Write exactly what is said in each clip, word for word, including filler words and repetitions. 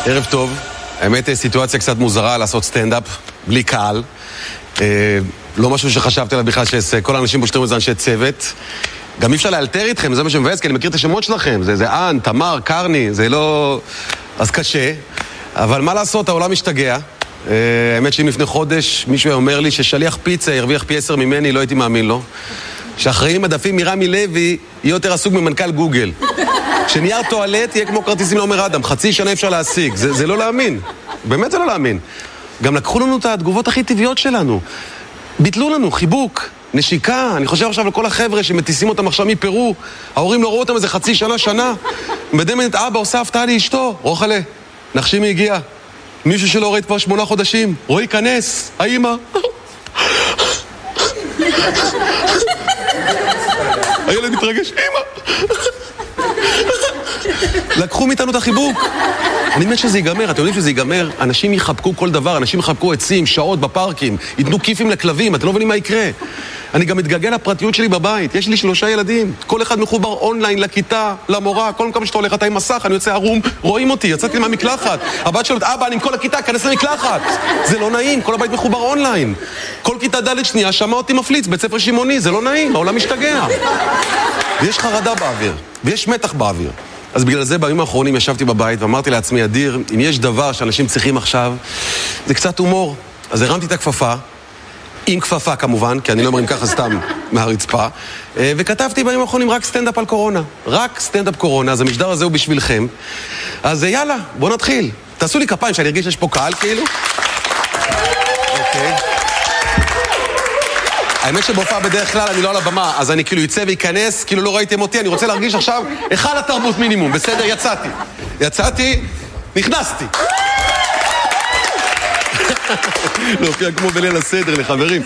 ערב טוב. האמת, סיטואציה קצת מוזרה לעשות סטנדאפ, בלי קהל. אה, לא משהו שחשבתי עליו בכלל, שכל האנשים פה שתראו את זה אנשי צוות. גם אי אפשר לאלתר איתכם, זה מה שמבאס, כי אני מכיר את השמות שלכם. זה, זה אן, תמר, קרני, זה לא... אז קשה. אבל מה לעשות, העולם משתגע. אה, האמת שאם לפני חודש מישהו אומר לי ששליח פיצה ירוויח פי עשר ממני, לא הייתי מאמין לו. שאחראים מדפים מרמי לוי יהיה יותר עסוק ממנכ"ל גוגל. שנייר טואלט יהיה כמו כרטיסים לעומר אדם, חצי שנה אפשר להשיג, זה, זה לא להאמין, באמת זה לא להאמין. גם לקחו לנו את התגובות הכי טבעיות שלנו, ביטלו לנו חיבוק, נשיקה, אני חושב עכשיו לכל החבר'ה שמטיסים אותם עכשיו מפרו, ההורים לא ראו אותם איזה חצי שנה, שנה, מדמנת אבא עושה הפתעה לאשתו, רוחלה, נחשי מי הגיע, מישהו שלא ראית כבר שמונה חודשים, רואי כנס, האמא. הילד מתרגש, אמא. לקחו מאיתנו את החיבוק. אני מת שזה ייגמר, אתם יודעים שזה ייגמר, אנשים יחבקו כל דבר, אנשים יחבקו עצים, שעות בפארקים, ייתנו כיפים לכלבים, אתם לא מבינים מה יקרה. אני גם מתגעגע לפרטיות שלי בבית, יש לי שלושה ילדים, כל אחד מחובר אונליין לכיתה, למורה, כל מקום שאתה הולך אתה עם מסך, אני יוצא ערום, רואים אותי, יצאתי מהמקלחת, הבת שלו, אבא, אני עם כל הכיתה, כנס למקלחת. זה לא נעים, כל הבית מחובר אונליין. כל כיתה ד' שנייה שמע אותי מפליץ, בית ספר שמעוני, זה לא נעים, העולם משתגע. ויש חרדה באוויר, ויש מתח באוויר. אז בגלל זה בימים האחרונים ישבתי בבית ואמרתי לעצמי, אדיר, אם יש דבר שאנשים צריכים עכשיו, זה קצת הומור. אז הרמתי את הכפפה, עם כפפה כמובן, כי אני לא מרים ככה סתם מהרצפה, וכתבתי בימים האחרונים רק סטנדאפ על קורונה. רק סטנדאפ קורונה, אז המשדר הזה הוא בשבילכם. אז יאללה, בואו נתחיל. תעשו לי כפיים שאני ארגיש שיש פה קהל כאילו. אוקיי. האמת שבהופעה בדרך כלל אני לא על הבמה, אז אני כאילו יצא ויכנס, כאילו לא ראיתם אותי, אני רוצה להרגיש עכשיו אחד התרבות מינימום, בסדר? יצאתי. יצאתי, נכנסתי. להופיע כמו בליל הסדר לחברים.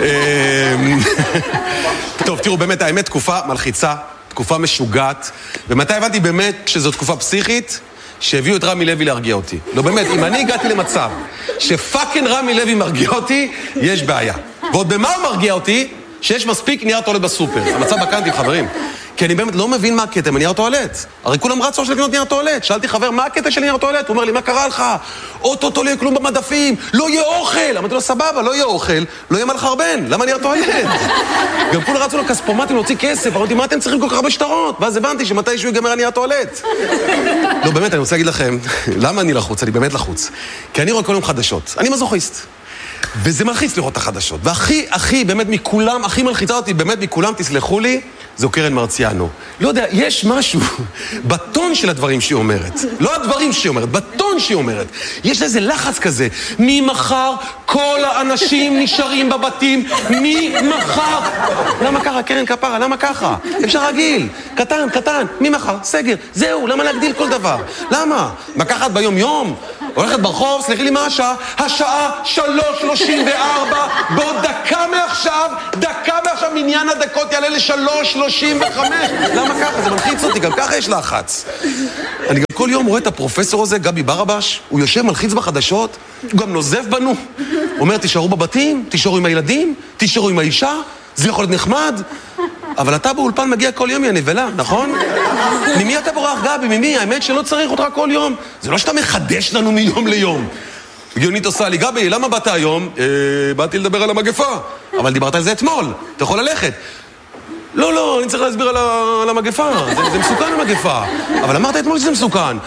טוב, תראו, באמת, האמת, תקופה מלחיצה, תקופה משוגעת, ומתי הבנתי באמת שזו תקופה פסיכית? שהביאו את רמי לוי להרגיע אותי. לא, באמת, אם אני הגעתי למצב שפאקינג רמי לוי מרגיע אותי, יש בעיה. ועוד במה הוא מרגיע אותי? שיש מספיק נייר טואלט בסופר. המצב בקנטים, חברים. כי אני באמת לא מבין מה הקטע מנייר טואלט. הרי כולם רצו של לקנות נייר טואלט. שאלתי חבר, מה הקטע של נייר טואלט? הוא אומר לי, מה קרה לך? אוטוטו לא יהיה כלום במדפים, לא יהיה אוכל. אמרתי לו, סבבה, לא יהיה אוכל, לא יהיה מה לחרבן. למה נייר טואלט? גם כולם רצו לכספומטים להוציא כסף. אמרתי, מה אתם צריכים כל כך הרבה שטרות? ואז הבנתי שמתישהו ייגמר הנייר טואלט. לא, באמת, אני רוצה להגיד לכם, למה אני לחוץ? אני באמת לחוץ. כי אני רואה כל יום חדשות. אני מזוכיסט. וזה מלחיץ לראות את החדשות. והכי, הכי, באמת מכולם, הכי מלחיצה אותי, באמת מכולם, תסלחו לי, זו קרן מרציאנו. לא יודע, יש משהו בטון של הדברים שהיא אומרת. לא הדברים שהיא אומרת, בטון שהיא אומרת. יש איזה לחץ כזה. ממחר כל האנשים נשארים בבתים. ממחר. למה ככה, קרן כפרה? למה ככה? אפשר רגיל. קטן, קטן. ממחר, סגר. זהו, למה להגדיל כל דבר? למה? מקחת ביום יום? הולכת ברחוב, סליחי לי מה השעה? השעה שלוש שלושים וארבע, בעוד דקה מעכשיו, דקה מעכשיו, מניין הדקות יעלה לשלוש שלושים וחמש. למה ככה? זה מלחיץ אותי, גם ככה יש לחץ. אני גם כל יום רואה את הפרופסור הזה, גבי ברבש, הוא יושב מלחיץ בחדשות, הוא גם נוזף בנו. הוא אומר, תישארו בבתים, תישארו עם הילדים, תישארו עם האישה, זה יכול להיות נחמד. אבל אתה באולפן מגיע כל יום, יא נבלה, נכון? ממי אתה בורח, גבי? ממי? האמת שלא צריך אותך כל יום. זה לא שאתה מחדש לנו מיום ליום. גיונית עושה לי, גבי, למה באת היום? אה, באתי לדבר על המגפה. אבל דיברת על זה אתמול, אתה יכול ללכת. לא, לא, אני צריך להסביר על, ה... על המגפה. זה, זה מסוכן המגפה. אבל אמרת אתמול שזה מסוכן.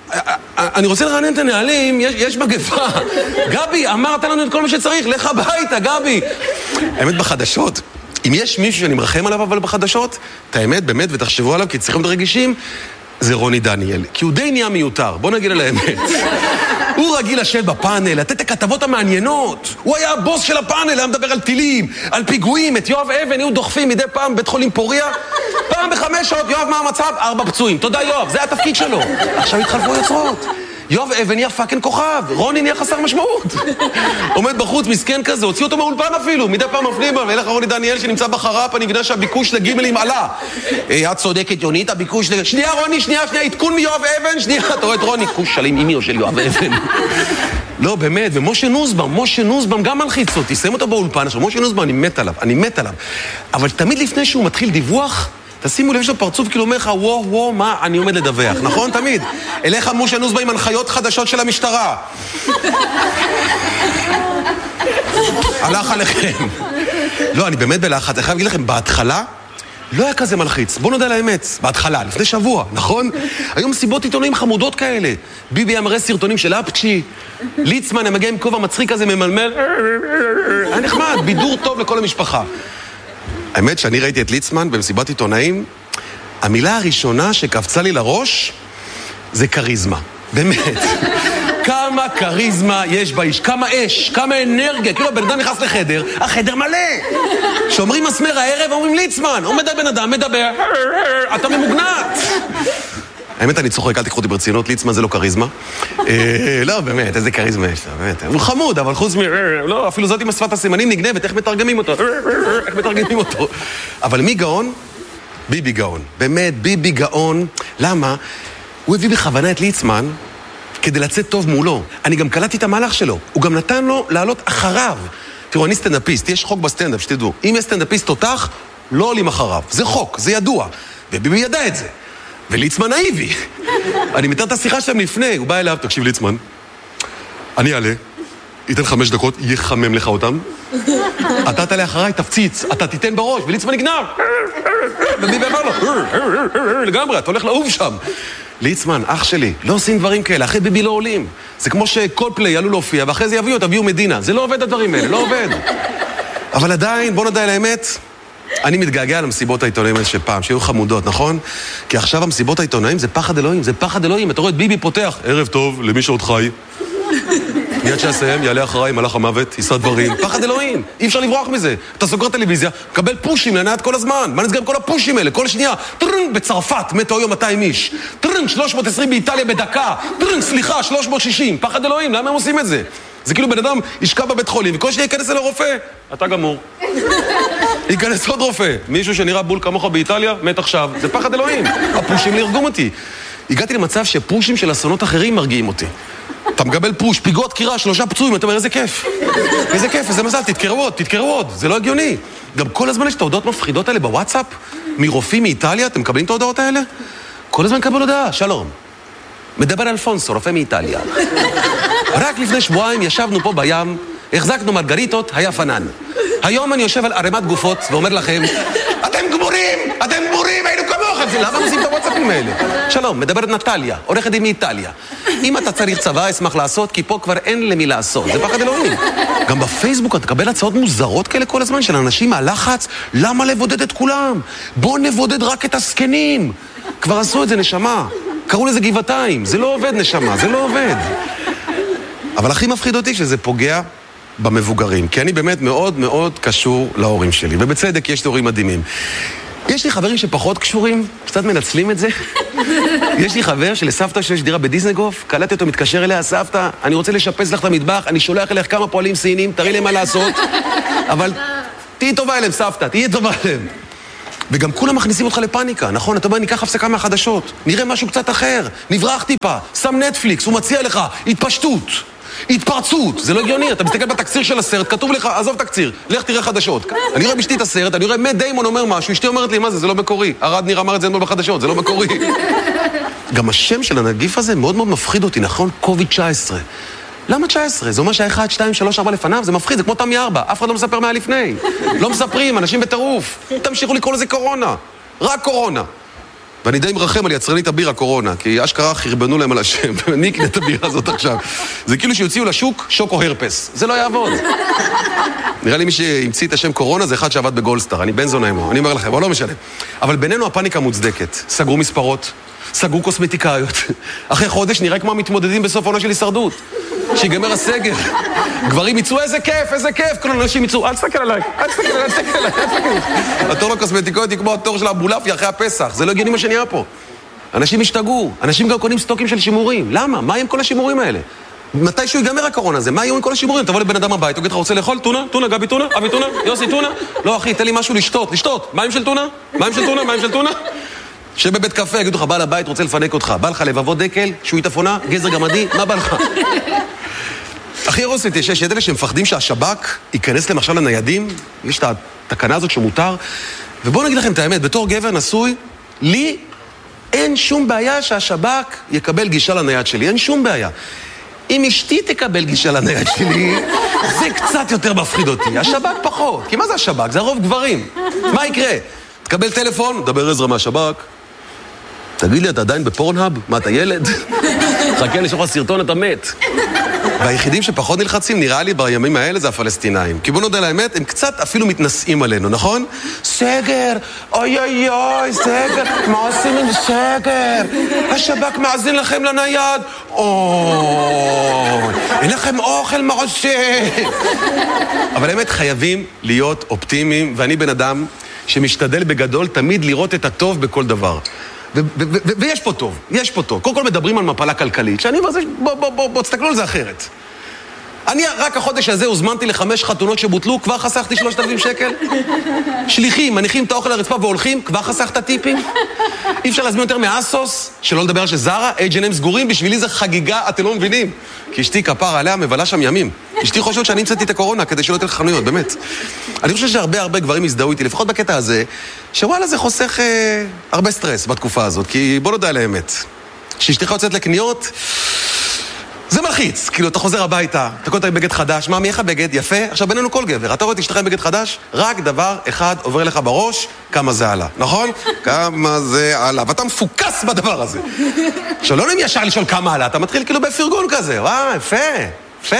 אני רוצה לרענן את הנהלים, יש, יש מגפה. גבי, אמרת לנו את כל מה שצריך, לך הביתה, גבי. האמת בחדשות, אם יש מישהו שאני מרחם עליו אבל בחדשות, את האמת, באמת, ותחשבו עליו, כי צריכים להיות רגישים, זה רוני דניאל. כי הוא די נהיה מיותר, בוא נגיד על האמת. הוא רגיל לשבת בפאנל, לתת את הכתבות המעניינות. הוא היה הבוס של הפאנל, היה מדבר על טילים, על פיגועים, את יואב אבן, היו דוחפים מדי פעם בית חולים פוריה. פעם בחמש שעות, יואב, מה המצב? ארבע פצועים. תודה יואב, זה התפקיד שלו. עכשיו התחלפו יוצרות. יואב אבן נהיה פאקינג כוכב, רוני נהיה חסר משמעות. עומד בחוץ, מסכן כזה, הוציא אותו מהאולפן אפילו, מדי פעם מפנים בו, ואלך רוני דניאל שנמצא בחרפ, אני מבינה שהביקוש לגימלים עלה. את צודקת יונית, הביקוש לג... שנייה רוני, שנייה, שנייה, עדכון מיואב אבן, שנייה, אתה רואה את רוני, כוש שלים אימיו של יואב אבן. לא, באמת, ומשה נוסבאום, משה נוסבאום גם מלחיץ אותי, שם אותו באולפן, עכשיו, משה נוסבאום, אני מת עליו, אני מת עליו. אבל תמיד לפני שהוא מתחיל דיווח, תשימו לב, יש לו פרצוף כאילו אומר לך, וואו, וואו, מה אני עומד לדווח, נכון? תמיד. אליך מושה נוסבאום עם הנחיות חדשות של המשטרה. הלך עליכם. לא, אני באמת בלחץ. אני חייב להגיד לכם, בהתחלה, לא היה כזה מלחיץ. בוא נודע על האמת. בהתחלה, לפני שבוע, נכון? היום סיבות עיתונאים חמודות כאלה. ביבי היה מראה סרטונים של אפצ'י. ליצמן, הם מגיע עם כובע מצחיק כזה, ממלמל. היה נחמד, בידור טוב לכל המשפחה. האמת שאני ראיתי את ליצמן במסיבת עיתונאים, המילה הראשונה שקפצה לי לראש זה קריזמה. באמת. כמה קריזמה יש באיש, כמה אש, כמה אנרגיה. כאילו הבן אדם נכנס לחדר, החדר מלא. שאומרים מסמר הערב, אומרים ליצמן. עומד הבן אדם, מדבר, אתה ממוגנט. האמת, אני צוחק, אל תיקחו אותי ברצינות, ליצמן זה לא קריזמה. לא, באמת, איזה קריזמה יש לה, באמת. הוא חמוד, אבל חוץ מ... לא, אפילו זאת עם השפת הסימנים נגנבת, איך מתרגמים אותו? איך מתרגמים אותו? אבל מי גאון? ביבי גאון. באמת, ביבי גאון. למה? הוא הביא בכוונה את ליצמן כדי לצאת טוב מולו. אני גם קלטתי את המהלך שלו. הוא גם נתן לו לעלות אחריו. תראו, אני סטנדאפיסט, יש חוק בסטנדאפ, שתדעו. אם יש סטנדאפיסט תותח, לא עולים אחריו. זה חוק, זה ידוע. וביבי ידע את זה. וליצמן נאיבי. אני מתאר את השיחה שלהם לפני, הוא בא אליו, תקשיב ליצמן, אני אעלה, ייתן חמש דקות, יחמם לך אותם, אתה תעלה אחריי, תפציץ, אתה תיתן בראש, וליצמן נגנב. וביבי אמר לו, לגמרי, אתה הולך לאהוב שם. ליצמן, אח שלי, לא עושים דברים כאלה, אחרי ביבי לא עולים. זה כמו שכל פליי יעלו להופיע, ואחרי זה יביאו, תביאו מדינה. זה לא עובד הדברים האלה, לא עובד. אבל עדיין, בוא נדע על האמת, אני מתגעגע למסיבות העיתונאים האלה שפעם, שהיו חמודות, נכון? כי עכשיו המסיבות העיתונאים זה פחד אלוהים, זה פחד אלוהים. אתה רואה את ביבי פותח, ערב טוב, למי שעוד חי. מיד שיסיים, יעלה אחריי, מלאך המוות, יישא דברים. פחד אלוהים, אי אפשר לברוח מזה. אתה סוגר טלוויזיה, מקבל פושים לנעת כל הזמן. מה נסגר עם כל הפושים האלה? כל שנייה, טרנג בצרפת, מתו היום מאתיים איש. טרנג שלוש מאות ועשרים באיטליה בדקה. טרנג, סליחה, שלוש מאות ושישים. פחד אלוהים, למה הם עושים את זה? זה כאילו בן אדם ישכב בבית חולים, וכל שנייה ייכנס אליו רופא. אתה גמור. ייכנס עוד רופא. מישהו שנראה בול כמוך באיטליה, מת עכשיו. זה פחד אלוהים. הפושים להרגום אותי. הגעתי למצב שפושים של אסונות אחרים מרגיעים אותי. אתה מקבל פוש, פיגוע דקירה, שלושה פצועים, אתה אומר, איזה כיף. איזה כיף, איזה מזל, תתקראו עוד, תתקראו עוד. זה לא הגיוני. גם כל הזמן יש את ההודעות מפחידות האלה בוואטסאפ, מרופאים מאיטליה, אתם מקבלים את ההודעות האלה? כל הזמן קבל הודעה, שלום. מדבר אלפונסו, רופא מאיטליה. רק לפני שבועיים ישבנו פה בים, החזקנו מרגריטות, היה פנן. היום אני יושב על ערימת גופות ואומר לכם, אתם גמורים, אתם גמורים, היינו כמוכם. למה עושים את הוואטסאפים האלה? שלום, מדברת נטליה, עורכת דין מאיטליה. אם אתה צריך צבא, אשמח לעשות, כי פה כבר אין למי לעשות. זה פחד אלוהים. גם בפייסבוק אתה תקבל הצעות מוזרות כאלה כל הזמן של אנשים מהלחץ, למה לבודד את כולם? בוא נבודד רק את הסקנים. כבר עשו את זה, נשמה. קראו לזה גבעתיים. זה לא עובד, נשמה, זה לא עובד. אבל הכי מפחיד אותי שזה פוגע במבוגרים, כי אני באמת מאוד מאוד קשור להורים שלי, ובצדק יש לי הורים מדהימים. יש לי חברים שפחות קשורים, קצת מנצלים את זה. יש לי חבר שלסבתא שיש דירה בדיזנגוף, קלטתי אותו, מתקשר אליה, סבתא, אני רוצה לשפץ לך את המטבח, אני שולח אליך כמה פועלים סינים, תראי להם מה לעשות, אבל תהי טובה אליהם, סבתא, תהי טובה אליהם. וגם כולם מכניסים אותך לפאניקה, נכון? אתה אומר, ניקח הפסקה מהחדשות, נראה משהו קצת אחר, נברח טיפה, שם נטפליקס, הוא מציע לך, התפשטות. התפרצות, זה לא הגיוני, אתה מסתכל בתקציר של הסרט, כתוב לך, עזוב תקציר, לך תראה חדשות. אני רואה בשתי את הסרט, אני רואה מאט דיימון אומר משהו, אשתי אומרת לי, מה זה, זה לא מקורי. ארד ניר אמר את זה אתמול בחדשות, זה לא מקורי. גם השם של הנגיף הזה מאוד מאוד מפחיד אותי, נכון? קוביד תשע עשרה. למה תשע עשרה? זה אומר שה-אחד, שתיים, שלוש, ארבע לפניו, זה מפחיד, זה כמו תמי ארבע, אף אחד לא מספר מה לפני. לא מספרים, אנשים בטירוף. תמשיכו לקרוא לזה קורונה, רק קורונה. ואני די מרחם על יצרנית הבירה קורונה, כי אשכרה חרבנו להם על השם, ואני אקנה את הבירה הזאת עכשיו. זה כאילו שיוציאו לשוק שוקו הרפס. זה לא יעבוד. נראה לי מי שהמציא את השם קורונה זה אחד שעבד בגולדסטאר, אני בן זונה עמו, אני אומר לכם, אבל לא משנה. אבל בינינו הפאניקה מוצדקת. סגרו מספרות, סגרו קוסמטיקאיות. אחרי חודש נראה כמו המתמודדים בסוף העונה של הישרדות. שיגמר הסגר. גברים יצאו, איזה כיף, איזה כיף. כל אנשים יצאו, אל תסתכל עליי, אל תסתכל עליי, אל תסתכל עליי, אל תסתכל עליי. התור לקוסמטיקאיות היא כמו התור של האבולעפיה אחרי הפסח. זה לא הגיוני מה שנהיה פה. אנשים השתגעו. אנשים גם קונים סטוקים של שימורים. למה? מה עם כל השימורים האלה? מתי שהוא ייגמר הקורונה הזה? מה יהיו עם כל השימורים? תבוא לבן אדם הבית, תגיד לך, רוצה לאכול? טונה? טונה? גבי טונה? אבי טונה? יוסי טונה? לא, אחי, תן לי משהו לשתות, לשתות. מים של טונה? מים של טונה? מים של טונה? שבבית קפה, יגידו לך, בעל הבית רוצה לפנק אותך. בא לך לבבות דקל, שועית אפונה, גזר גמדי, מה בא לך? הכי רוסית, יש יש אלה שמפחדים שהשב"כ ייכנס להם עכשיו לניידים, יש את התקנה הזאת שמותר, ובואו נגיד לכם את האמת, בתור גבר נשוי, לי אין שום בעיה שהשב"כ יקבל גישה לנייד שלי, אין שום בעיה. אם אשתי תקבל גישה לנייד שלי, זה קצת יותר מפחיד אותי. השב"כ פחות, כי מה זה השב"כ? זה הרוב גברים. מה יקרה? תקבל טלפון, דבר עזרא מהשב"כ. תגיד לי, אתה עדיין בפורנהאב? מה, אתה ילד? חכה לשוך הסרטון, אתה מת. והיחידים שפחות נלחצים, נראה לי בימים האלה, זה הפלסטינאים. כי בוא נודע לאמת, הם קצת אפילו מתנשאים עלינו, נכון? סגר! אוי אוי אוי, סגר! מה עושים עם סגר? השב"כ מאזין לכם לנייד! אוי, אין לכם אוכל, מה עושה? אבל האמת, חייבים להיות אופטימיים, ואני בן אדם שמשתדל בגדול תמיד לראות את הטוב בכל דבר. ויש פה טוב, יש פה טוב. קודם כל מדברים על מפלה כלכלית, שאני אומר, בוא, בוא, בוא, בוא, תסתכלו על זה אחרת. אני רק החודש הזה הוזמנתי לחמש חתונות שבוטלו, כבר חסכתי שלושת אלפים שקל. שליחים, מניחים את האוכל לרצפה והולכים, כבר חסכת טיפים. אי אפשר להזמין יותר מאסוס, שלא לדבר שזרה, אייץ' אנד אם סגורים, בשבילי זה חגיגה, אתם לא מבינים. כי אשתי כפרה עליה מבלה שם ימים. אשתי חושבת שאני המצאתי את הקורונה כדי שלא תלך חנויות, באמת. אני חושב שהרבה הרבה גברים הזדהו איתי, לפחות בקטע הזה, שוואלה זה חוסך אה, הרבה סטרס בתקופה הזאת, כי בוא נדע על האמת. שאשתך יוצאת לקניות, זה מלחיץ, כאילו אתה חוזר הביתה, אתה קודם בגד חדש, מה, מי איך הבגד? יפה? עכשיו בינינו כל גבר, אתה רואה את אשתך עם בגד חדש, רק דבר אחד עובר לך בראש, כמה זה עלה, נכון? כמה זה עלה, ואתה מפוקס בדבר הזה. עכשיו לא נעים ישר לשאול כמה עלה, אתה מתחיל כאילו בפרגון כזה, וואה, יפה, יפה.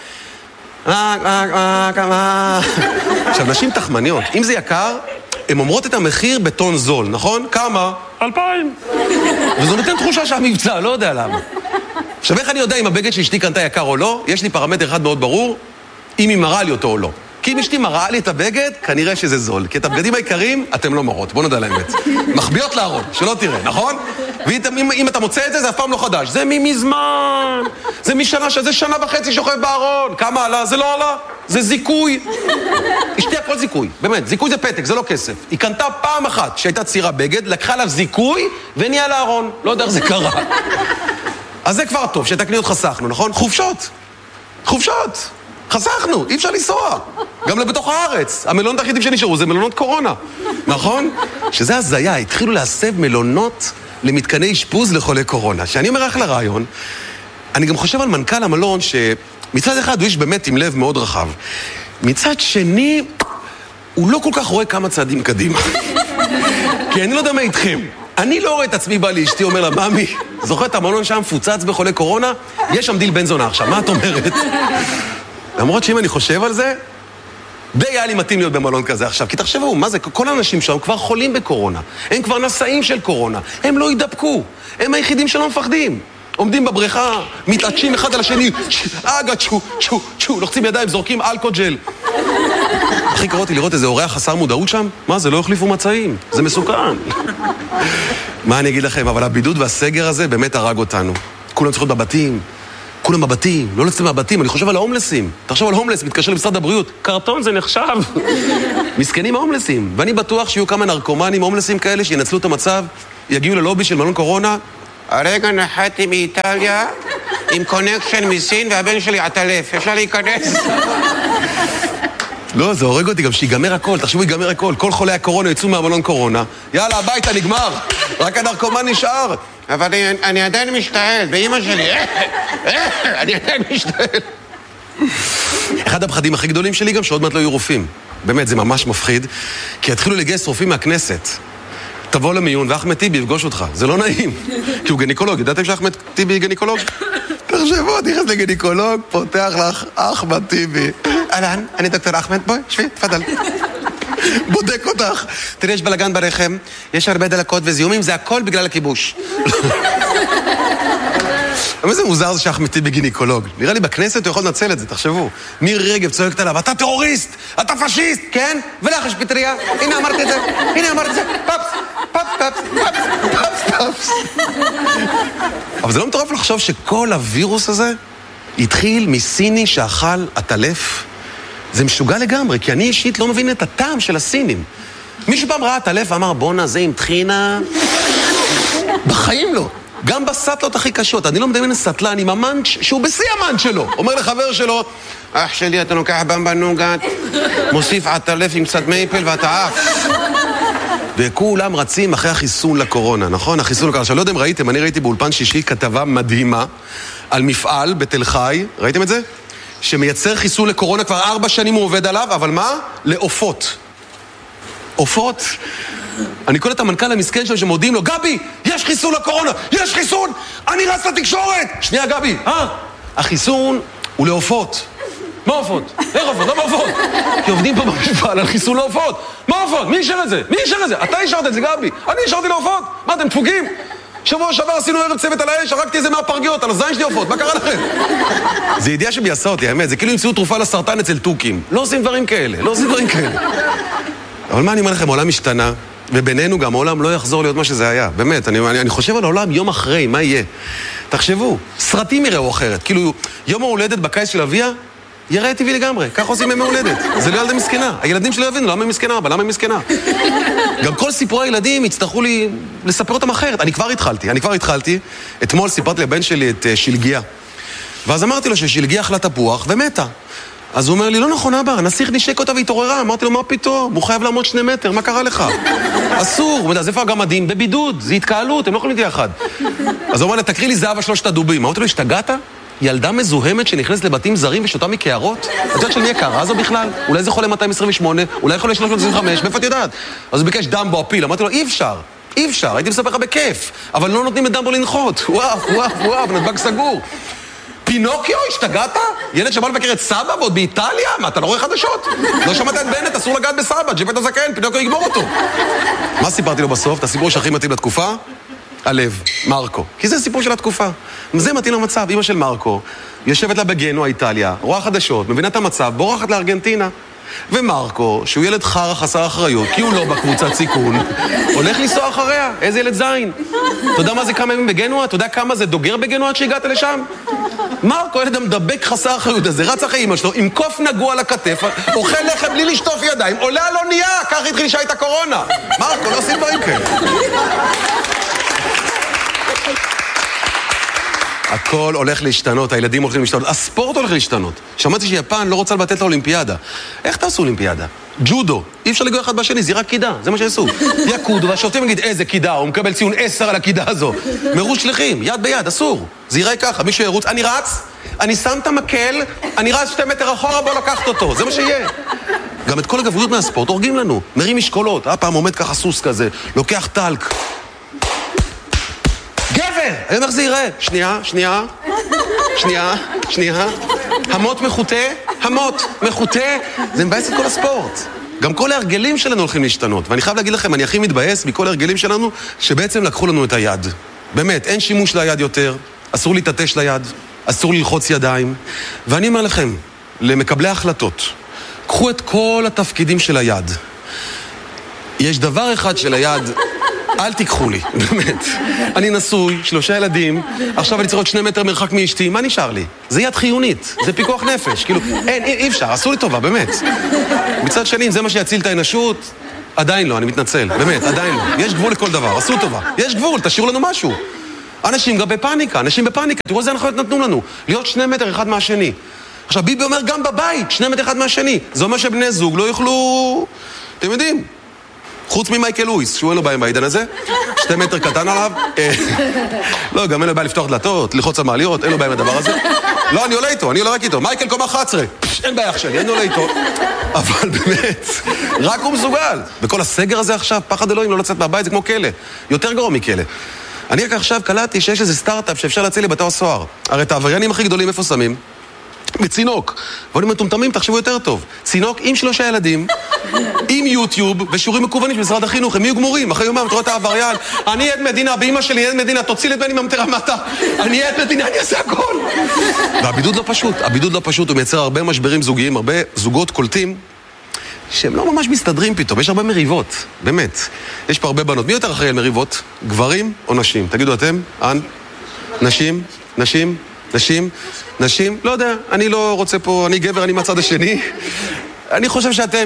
אה, אה, אה, כמה... עכשיו, נשים תחמניות, אם זה יקר, הן אומרות את המחיר בטון זול, נכון? כמה? אלפיים. וזו נותן תחושה שהמבצע, לא יודע למה. עכשיו, איך אני יודע אם הבגד שאשתי קנתה יקר או לא? יש לי פרמטר אחד מאוד ברור, אם היא מראה לי אותו או לא. כי אם אשתי מראה לי את הבגד, כנראה שזה זול. כי את הבגדים העיקריים, אתם לא מראות. בואו נדע לאמת. מחביאות לארון, שלא תראה, נכון? ואם אם אתה מוצא את זה, זה אף פעם לא חדש. זה מזמן. זה משנה שזה שנה וחצי שוכב בארון. כמה עלה? זה לא עלה. זה זיכוי. אשתי הכל זיכוי. באמת, זיכוי זה פתק, זה לא כסף. היא קנתה פעם אחת שהייתה צירה בגד, לקחה לה זיכוי ונהיה לארון. לא יודע איך זה קרה. אז זה כבר טוב, שאת הקניות חסכנו, נכון? חופשות. חופשות. חסכנו, אי אפשר לנסוע. גם לבתוך הארץ. המלונות היחידים שנשארו זה מלונות קורונה. נכון? שזה הזיה, התחילו להסב מלונות למתקני אשפוז לחולי קורונה. שאני אומר אחלה רעיון, אני גם חושב על מנכ"ל המלון שמצד אחד הוא איש באמת עם לב מאוד רחב. מצד שני, הוא לא כל כך רואה כמה צעדים קדימה. כי אני לא יודע מה איתכם. אני לא רואה את עצמי בא לאשתי, אומר לה, מאמי, זוכר את המלון שם פוצץ בחולי קורונה? יש שם דיל בן זונה עכשיו, מה את אומרת? למרות שאם אני חושב על זה, די היה לי מתאים להיות במלון כזה עכשיו. כי תחשבו, מה זה? כל האנשים שם כבר חולים בקורונה. הם כבר נשאים של קורונה. הם לא ידבקו. הם היחידים שלא מפחדים. עומדים בבריכה, מתעטשים אחד על השני, אגה, צ'ו, צ'ו, צ'ו, לוחצים ידיים, זורקים אלכוג'ל. הכי קראתי לראות איזה אורח חסר מודעות שם? מה, זה לא החליפו מצעים. זה מסוכן. מה אני אגיד לכם? אבל הבידוד והסגר הזה באמת הרג אותנו. כולם צריכים בבתים. כולם בבתים, לא לצאת מהבתים, אני חושב על ההומלסים. תחשוב על הומלס, מתקשר למשרד הבריאות. קרטון זה נחשב. מסכנים ההומלסים. ואני בטוח שיהיו כמה נרקומנים הומלסים כאלה שינצלו את המצב, יגיעו ללובי של מלון קורונה. הרגע נחתי מאיטליה עם קונקשן מסין והבן שלי עטלף. אפשר להיכנס? לא, זה הורג אותי גם שיגמר הכל, תחשבו, יגמר הכל. כל חולי הקורונה יצאו מהמלון קורונה. יאללה, הביתה, נגמר. רק הנרקומן נשאר. אבל אני, אני עדיין משתעל, באמא שלי, אני עדיין משתעל. אחד הפחדים הכי גדולים שלי גם שעוד מעט לא יהיו רופאים. באמת, זה ממש מפחיד, כי יתחילו לגייס רופאים מהכנסת. תבוא למיון ואחמד טיבי יפגוש אותך, זה לא נעים. כי הוא גניקולוג, ידעתם שאחמד טיבי גניקולוג? תחשבו, נכנס לגניקולוג, פותח לך אחמד טיבי. אהלן, אני דוקטור אחמד, בואי, שבי, תפדל. בודק אותך. תראי, יש בלגן ברחם, יש הרבה דלקות וזיהומים, זה הכל בגלל הכיבוש. אבל זה מוזר זה שאחמד טיבי גינקולוג. נראה לי בכנסת הוא יכול לנצל את זה, תחשבו. מירי רגב צועקת עליו, אתה טרוריסט, אתה פשיסט, כן? ולך יש פטריה, הנה אמרתי את זה, הנה אמרתי את זה, פאפס, פאפס, פאפס, פאפס, פאפס, פאפס. אבל זה לא מטורף לחשוב שכל הווירוס הזה התחיל מסיני שאכל עטלף. זה משוגע לגמרי, כי אני אישית לא מבין את הטעם של הסינים. מישהו פעם ראה עטלף ואמר, בונה, זה עם תחינה. בחיים לא. גם בסטלות הכי קשות. אני לא מדמיין סטלן עם המנץ' שהוא בשיא המנץ' שלו. אומר לחבר שלו, אח שלי, אתה לוקח במבה נוגת, מוסיף עטלף עם קצת מייפל ואתה עף. וכולם רצים אחרי החיסון לקורונה, נכון? החיסון לקורונה. עכשיו, לא יודע אם ראיתם, אני ראיתי באולפן שישי כתבה מדהימה על מפעל בתל חי, ראיתם את זה? שמייצר חיסון לקורונה, כבר ארבע שנים הוא עובד עליו, אבל מה? לעופות. עופות? אני קורא את המנכ"ל המסכן שלו שמודיעים לו, גבי, יש חיסון לקורונה, יש חיסון, אני רץ לתקשורת. שנייה, גבי, אה? החיסון הוא לעופות. מה עופות? איך עופות? לא בעופות. כי עובדים פה במפעל על חיסון לעופות. מה עופות? מי אישר את זה? מי אישר את זה? אתה אישרת את זה, גבי. אני אישרתי לעופות. מה, אתם דפוקים? שבוע שעבר עשינו ערב צוות על האש, הרגתי איזה מהפרגיות, על הזין שלי עופות. מה קרה לכם? זה ידיעה שביעשה אותי, האמת. זה כאילו ימצאו תרופה לסרטן אצל טוקים. לא עושים דברים כאלה, לא עושים דברים כאלה. אבל מה אני אומר לכם, העולם השתנה, ובינינו גם העולם לא יחזור להיות מה שזה היה. באמת, אני, אני, אני חושב על העולם יום אחרי, מה יהיה? תחשבו, סרטים יראו אחרת. כאילו, יום ההולדת בקיץ של אביה, יראה טבעי לגמרי. כך עושים ימי הולדת. זה לא ילדה מסכנה. הילדים שלי יבינו, למה היא מסכנה? אבל למה היא מסכנה? גם כל סיפורי הילדים יצטרכו לי לספר אותם אחרת. אני כבר התחלתי, אני כבר התחלתי. אתמול סיפרתי לבן שלי את uh, שלגיה. ואז אמרתי לו ששלגיה אכלה תפוח ומתה. אז הוא אומר לי, לא נכון אבא, הנסיך נשק אותה והתעוררה. אמרתי לו, מה פתאום? הוא חייב לעמוד שני מטר, מה קרה לך? אסור. אז איפה הגמדים? בבידוד, זה התקהלות, הם לא יכולים להתייחד. אז הוא אומר לה, תקריא לי זהב שלושת הדובים. אמרתי לו, השתגעת? ילדה מזוהמת שנכנסת לבתים זרים ושותה מקערות? את יודעת שאני יקרה זו בכלל? אולי זה חולה מאתיים עשרים ושמונה, אולי חולה שלוש מאות עשרים וחמש, מאיפה את יודעת? אז הוא ביקש דמבו הפיל, אמרתי לו, אי אפשר, אי אפשר, הייתי מספר לך בכיף, אבל לא נותנים את דמבו לנחות. וואו, וואו, וואו, נדבק סגור. פינוקיו, השתגעת? ילד שבא לבקר את סבא ועוד באיטליה? מה, אתה לא רואה חדשות? לא שמעת את בנט, אסור לגעת בסבא, ג'פט הזקן, פינוקיו יגמור אותו. מה סיפרתי לו בסוף? את הסיפור שהכי מתאים לתקופה? הלב, מרקו. כי זה סיפור של התקופה. זה מתאים למצב. אמא של מרקו יושבת לה בגנוע, איטליה, רואה חדשות, מבינה את המצב, בורחת לארגנטינה. ומרקו, שהוא ילד חרא חסר אחריות, כי הוא לא בקבוצת סיכון, הולך לנסוע אחריה. איזה ילד זין. אתה יודע מה זה כמה ימים בגנוע? אתה יודע כמה זה דוגר בגנוע עד שהגעת לשם? מרקו, ילד המדבק חסר אחריות הזה, רץ אחרי אמא שלו, עם קוף נגוע לכתף, אוכל לחם בלי לשטוף ידיים, עולה על אונייה, כך התחיל שהייתה הקורונה. מרקו, לא עושים דברים כאלה. הכל הולך להשתנות, הילדים הולכים להשתנות, הספורט הולך להשתנות. שמעתי שיפן לא רוצה לבטל את האולימפיאדה. איך תעשו אולימפיאדה? ג'ודו. אי אפשר לגוע אחד בשני, זה רק קידה, זה מה שעשו. יקודו, והשופטים יגיד איזה קידה, הוא מקבל ציון עשר על הקידה הזו. מרוץ שליחים, יד ביד, אסור. זה יראה ככה, מישהו ירוץ, אני רץ, אני שם את המקל, אני רץ שתי מטר אחורה, בוא לקחת אותו, זה מה שיהיה. גם את כל הגבריות מהספורט הורגים לנו, מרים משקולות. הפעם עומד ככה סוס כזה, לוקח טלק. גבר! אני אומר איך זה ייראה. שנייה, שנייה, שנייה, שנייה. המות מחוטה, המות מחוטה. זה מבאס את כל הספורט. גם כל ההרגלים שלנו הולכים להשתנות. ואני חייב להגיד לכם, אני הכי מתבאס מכל ההרגלים שלנו, שבעצם לקחו לנו את היד. באמת, אין שימוש ליד יותר, אסור להתעטש ליד, אסור ללחוץ ידיים. ואני אומר לכם, למקבלי ההחלטות, קחו את כל התפקידים של היד. יש דבר אחד של היד, אל תיקחו לי, באמת. אני נשוי, שלושה ילדים, עכשיו אני צריך עוד שני מטר מרחק מאשתי, מה נשאר לי? זה יד חיונית, זה פיקוח נפש, כאילו, אין, אי, אי אפשר, עשו לי טובה, באמת. מצד שני, זה מה שיציל את האנושות, עדיין לא, אני מתנצל, באמת, עדיין לא. יש גבול לכל דבר, עשו טובה. יש גבול, תשאירו לנו משהו. אנשים גם בפאניקה, אנשים בפאניקה, תראו איזה הנחיות נתנו לנו, להיות שני מטר אחד מהשני. עכשיו, ביבי אומר גם בבית, שני מטר אחד מהשני. זה אומר שבני זוג לא יוכלו, אתם יודעים, חוץ ממייקל לואיס, שהוא אין לו בעיה בעידן הזה, שתי מטר קטן עליו, לא, גם אין לו בעיה לפתוח דלתות, ללחוץ על מעליות, אין לו בעיה עם הדבר הזה. לא, אני עולה איתו, אני עולה רק איתו, מייקל קומה אחת עשרה, אין בעיה שלי, אני עולה איתו. אבל באמת, רק הוא מסוגל. וכל הסגר הזה עכשיו, פחד אלוהים לא לצאת מהבית, זה כמו כלא, יותר גרוע מכלא. אני רק עכשיו קלטתי שיש איזה סטארט-אפ שאפשר להציל לבתי הסוהר. הרי את העבריינים הכי גדולים איפה שמים? בצינוק. ואני מטומטמים, תחשבו יותר טוב. צינוק עם שלושה ילדים, עם יוטיוב ושיעורים מקוונים של משרד החינוך, הם יהיו גמורים. אחרי יומם, תראו את העבריין, אני עד מדינה, באמא שלי עד מדינה, תוציא לי את בני ממטרה מטה. אני עד מדינה, אני אעשה הכל. והבידוד לא פשוט, הבידוד לא פשוט, הוא מייצר הרבה משברים זוגיים, הרבה זוגות קולטים, שהם לא ממש מסתדרים פתאום, יש הרבה מריבות, באמת. יש פה הרבה בנות. מי יותר אחראי על מריבות? גברים או נשים? תגידו אתם, אנ? נשים? נשים? נשים? נשים? לא יודע, אני לא רוצה פה, אני גבר, אני מהצד השני. אני חושב שאתם...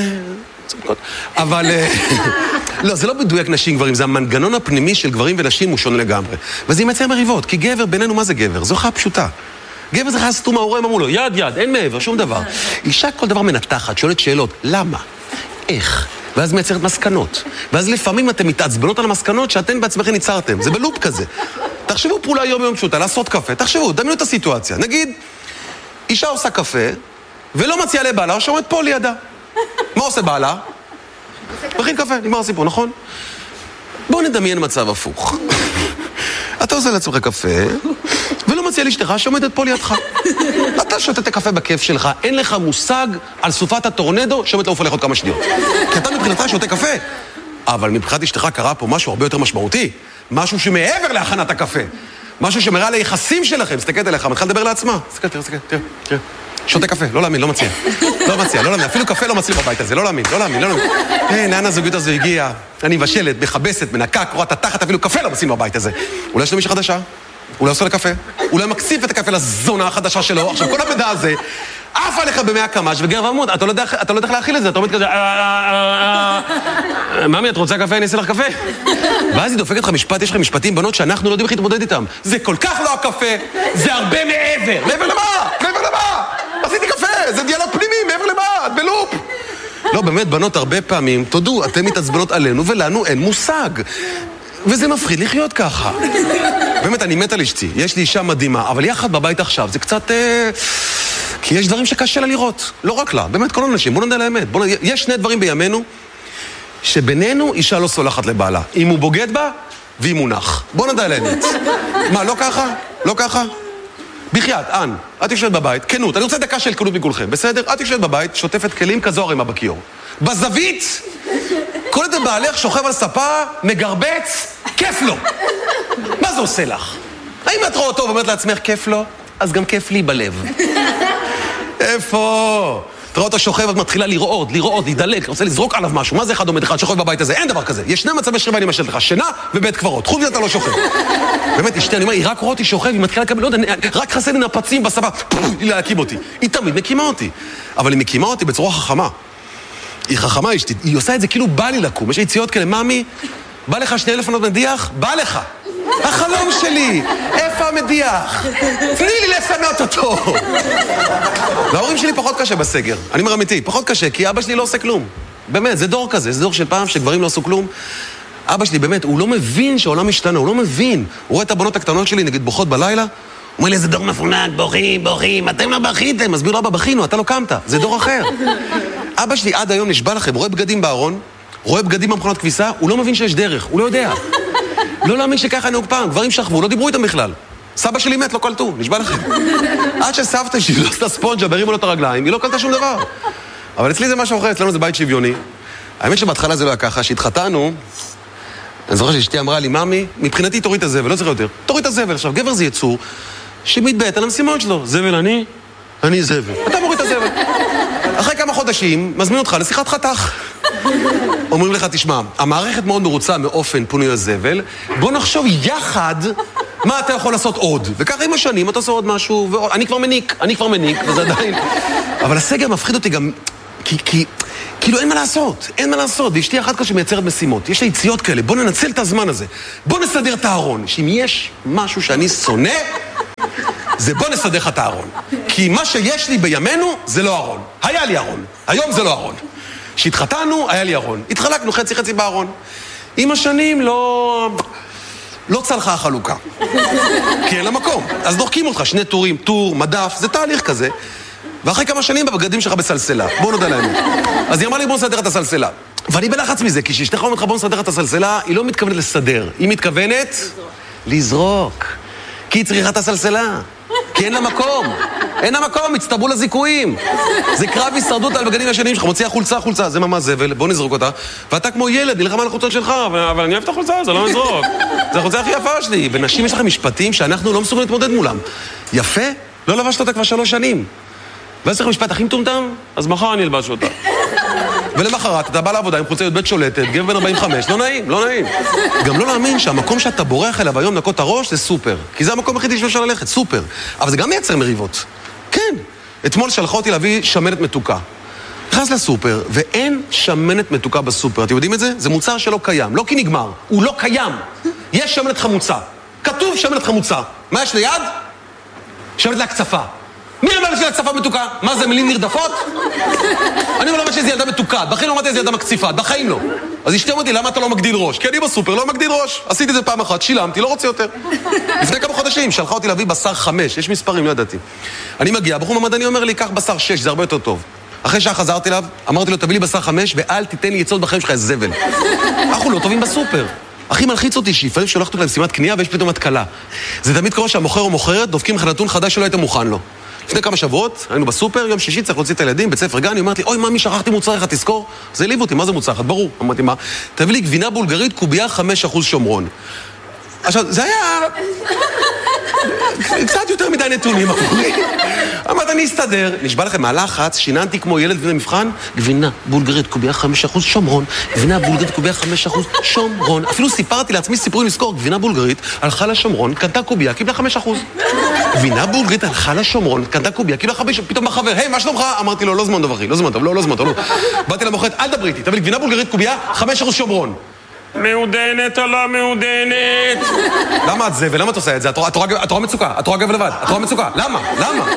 אבל... לא, זה לא בדויק נשים גברים, זה המנגנון הפנימי של גברים ונשים הוא שונה לגמרי. וזה יימצא מריבות, כי גבר, בינינו מה זה גבר? זו חיה פשוטה. גבר זה חיה סתומה, ההורים אמרו לו, יד יד, אין מעבר, שום דבר. אישה כל דבר מנתחת, שואלת שאלות, למה? איך? ואז מייצרת מסקנות. ואז לפעמים אתם מתעצבנות על המסקנות שאתם בעצמכם ניצרתם. זה בלופ כזה. תחשבו פעולה יום יום פשוטה, לעשות קפה. תחשבו, דמיינו את הסיטואציה. נגיד, אישה עושה קפה, ולא מציעה לבעלה, שעומד פה לידה. מה עושה בעלה? מכין קפה, נגמר הסיפור, נכון? בואו נדמיין מצב הפוך. אתה עושה לעצמך קפה, ולא מציע לאשתך שעומדת פה לידך. אתה שותה את הקפה בכיף שלך, אין לך מושג על סופת הטורנדו שעומדת לעוף עליך עוד כמה שניות. כי אתה מבחינתך שותה קפה. אבל מבחינת אשתך קרה פה משהו הרבה יותר משמעותי. משהו שמעבר להכנת הקפה. משהו שמראה ליחסים שלכם. סתכלת אליך, מתחיל לדבר לעצמה. סתכל, תראה, סתכל, תראה, תראה. שותה קפה, לא להאמין, לא מציע. לא מציע, לא להאמין. אפילו קפה לא מציע בבית הזה, לא להאמין, לא להאמין, לא להאמין. היי, לאן הזוגיות הזו הגיעה? אני מבשלת, מחבסת, מנקה, קוראת התחת, אפילו קפה לא מציע בבית הזה. אולי יש לו מישהו חדשה? אולי עושה לקפה? אולי מקציף את הקפה לזונה החדשה שלו. עכשיו, כל המידע הזה עף עליך במאה קמ"ש וגר ועמוד. אתה לא יודע איך להכיל את זה, אתה עומד כזה... ממי, את רוצה קפה? אני אעשה לך קפה. ואז היא דופקת לך משפט, יש לך משפטים, בנות, שאנחנו לא יודעים איך להתמודד איתם. זה כל כך לא הקפה, זה הרבה מעבר. מעבר למה? מעבר למה? עשיתי קפה, זה דיאלוג פנימי, מעבר למה? את בלופ. לא, באמת, בנות, הרבה פעמים, תודו, אתם מתעצבנות עלינו ולנו אין מושג. וזה מפחיד לחיות ככה. באמת, אני מת על אשתי. יש לי אישה מדהימה, אבל יחד בבית עכשיו, זה קצת... אה... כי יש דברים שקשה לה לראות. לא רק לה, באמת, כל האנשים. בואו נדע לאמת. בוא נדע... יש שני דברים בימינו, שבינינו אישה לא סולחת לבעלה. אם הוא בוגד בה, והיא מונח. בואו נדע לאמת. מה, לא ככה? לא ככה? בחייאת, אן, את יושבת בבית, כנות, אני רוצה דקה של כנות מכולכם, בסדר? את יושבת בבית, שוטפת כלים כזו ערימה בכיור. בזווית, כל ידי בעלך שוכב על ספה, מגרבץ, כיף לו. מה זה עושה לך? האם את רואה אותו ואומרת לעצמך, כיף לו? אז גם כיף לי בלב. איפה? תראה אותו שוכב, את מתחילה לרעוד, לרעוד, להידלק, רוצה לזרוק עליו משהו. מה זה אחד עומד אחד שוכב בבית הזה? אין דבר כזה. יש שני מצבי שכיבה אני משל לך, שינה ובית קברות. חוץ מזה אתה לא שוכב. באמת, אשתי, אני אומר, היא רק רואה אותי שוכב, היא מתחילה לקבל, לא יודע, רק חסר לי נפצים בספה, היא להקים אותי. היא תמיד מקימה אותי. אבל היא מקימה אותי בצורה חכמה. היא חכמה, אשתי, היא עושה את זה כאילו בא לי לקום. יש יציאות כאלה, ממי, בא לך שני לפנות מדיח? בא לך. החלום שלי, איפה המדיח? תני לי לפנות אותו. וההורים שלי פחות קשה בסגר. אני אומר אמיתי, פחות קשה, כי אבא שלי לא עושה כלום. באמת, זה דור כזה, זה דור של פעם שגברים לא עשו כלום. אבא שלי באמת, הוא לא מבין שהעולם משתנה, הוא לא מבין. הוא רואה את הבנות הקטנות שלי, נגיד בוכות בלילה, הוא אומר לי, זה דור מפונק, בוכים, בוכים, אתם לא בכיתם, מסביר לו, אבא, בכינו, אתה לא קמת, זה דור אחר. אבא שלי עד היום נשבע לכם, רואה בגדים בארון, רואה בגדים במכונת כביסה, הוא לא מבין שיש דרך, הוא לא יודע. לא להאמין שככה נהוג פעם, גברים שכבו, לא דיברו איתם בכלל. סבא שלי מת, לא קלטו, נשבע לכם. עד שסבתא שלי לא עשתה ספונג'ה, והרימו לו את הרגליים, היא לא קלטה שום דבר. אבל אצלי זה משהו אחר, אצלנו זה בית שוויוני. האמת שבהתחלה זה לא היה ככה, שהתחתנו, אני זוכר שאשתי אמרה לי, ממי, מבחינתי תוריד את הזבל, לא צריך יותר. תוריד את הזבל. עכשיו, גבר זה יצור שמתבט על המשימות שלו. זבל אני, אני זבל. אתה מוריד את הזבל. אחרי כמה חודשים, מזמין אותך לשיחת חתך. אומרים לך, תשמע, המערכת מאוד מרוצה מאופן פונוי הזבל, בוא נחשוב יחד מה אתה יכול לעשות עוד. וככה עם השנים אתה עושה עוד משהו, ועוד. אני כבר מניק, אני כבר מניק, וזה עדיין... אבל הסגר מפחיד אותי גם... כי, כי, כאילו אין מה לעשות, אין מה לעשות. ואשתי אחת כזו שמייצרת משימות. יש לה יציאות כאלה, בוא ננצל את הזמן הזה. בוא נסדר את הארון. שאם יש משהו שאני שונא, זה בוא נסדר לך את הארון. כי מה שיש לי בימינו זה לא ארון. היה לי ארון, היום זה לא ארון. כשהתחתנו, היה לי ארון. התחלקנו חצי חצי בארון. עם השנים לא... לא צלחה החלוקה. כי אין לה מקום. אז דוחקים אותך, שני טורים, טור, מדף, זה תהליך כזה. ואחרי כמה שנים בבגדים שלך בסלסלה. בוא נודע להם. אז היא אמרה לי, בוא נסדר את הסלסלה. ואני בלחץ מזה, כי כשאשתך אומרת לך, בוא נסדר את הסלסלה, היא לא מתכוונת לסדר. היא מתכוונת... לזרוק. כי היא צריכה את הסלסלה. כי אין לה מקום. אין לה מקום, הצטברו לזיקויים. זה קרב הישרדות על בגדים השניים שלך. מוציאה חולצה, חולצה, זה ממש זבל, בוא נזרוק אותה. ואתה כמו ילד, נלחם על החולצות שלך, אבל אני אוהב את החולצה, זה לא נזרוק. זה החולצה הכי יפה שלי. ונשים יש לכם משפטים שאנחנו לא מסוגלים להתמודד מולם. יפה? לא לבשת אותה כבר שלוש שנים. ואז צריך משפט הכי מטומטם, אז מחר אני אלבש אותה. ולמחרת, אתה בא לעבודה עם חולצה בית שולטת, גבר בן ארבעים וחמש, לא נעים, לא נעים. גם לא להאמין שהמקום שאתה בורח אליו היום נקות הראש זה סופר. כי זה המקום הכי שאפשר ללכת, סופר. אבל זה גם מייצר מריבות. כן. אתמול שלחה אותי להביא שמנת מתוקה. נכנס לסופר, ואין שמנת מתוקה בסופר. אתם יודעים את זה? זה מוצר שלא קיים. לא כי נגמר, הוא לא קיים. יש שמנת חמוצה. כתוב שמנת חמוצה. מה יש ליד? שמנת להקצפה. מי אמר לי שהצפה מתוקה? מה זה, מילים נרדפות? אני לא אומר שזה ילדה מתוקה, בחיים לא אמרתי שזה ילדה מקציפה, בחיים לא. אז אשתי אמרתי, למה אתה לא מגדיל ראש? כי אני בסופר לא מגדיל ראש. עשיתי את זה פעם אחת, שילמתי, לא רוצה יותר. לפני כמה חודשים, שלחה אותי להביא בשר חמש, יש מספרים, לא ידעתי. אני מגיע, בחור ממדעני אומר לי, קח בשר שש, זה הרבה יותר טוב. אחרי שעה חזרתי אליו, אמרתי לו, תביא לי בשר חמש, ואל תיתן לי יצאות בחיים שלך, איזה זבל. אנחנו לא טובים בסופר. הכי מלחיץ אותי שיפעלים שולחת אותה למשימת קנייה ויש פתאום התקלה. זה תמיד קורה שהמוכר או מוכרת דופקים לך נתון חדש שלא היית מוכן לו. לפני כמה שבועות, היינו בסופר, יום שישי צריך להוציא את הילדים, בית ספר גן, היא אומרת לי, אוי, ממי, שכחתי מוצר אחד, תזכור? זה העליב אותי, מה זה מוצר אחד? ברור. אמרתי, מה? תביא לי גבינה בולגרית, קובייה חמישה אחוז שומרון. עכשיו, זה היה... קצת יותר מדי נתונים, אמרת, אני אסתדר. נשבע לכם, מהלחץ, שיננתי כמו ילד לפני מבחן, גבינה בולגרית, קובייה חמישה אחוז שומרון, גבינה בולגרית, קובייה חמישה אחוז שומרון. אפילו סיפרתי לעצמי סיפורים לזכור, גבינה בולגרית, הלכה לשומרון, קנתה קובייה, קיבלה חמישה אחוז. גבינה בולגרית, הלכה לשומרון, קנתה קובייה, קיבלה חמישה אחוז. פתאום החבר, היי, מה שלומך? אמרתי לו, לא זמן טוב, אחי, לא זמן טוב, לא, לא זמן טוב, לא. באתי למוכרת, אל דברי איתי, תביא לי גבינה בולגרית, קובייה, חמישה אחוז שומרון. מעודנת או לא מעודנת? למה את זה ולמה את עושה את זה? את רואה מצוקה, את רואה גב לבד, את רואה מצוקה. למה? למה?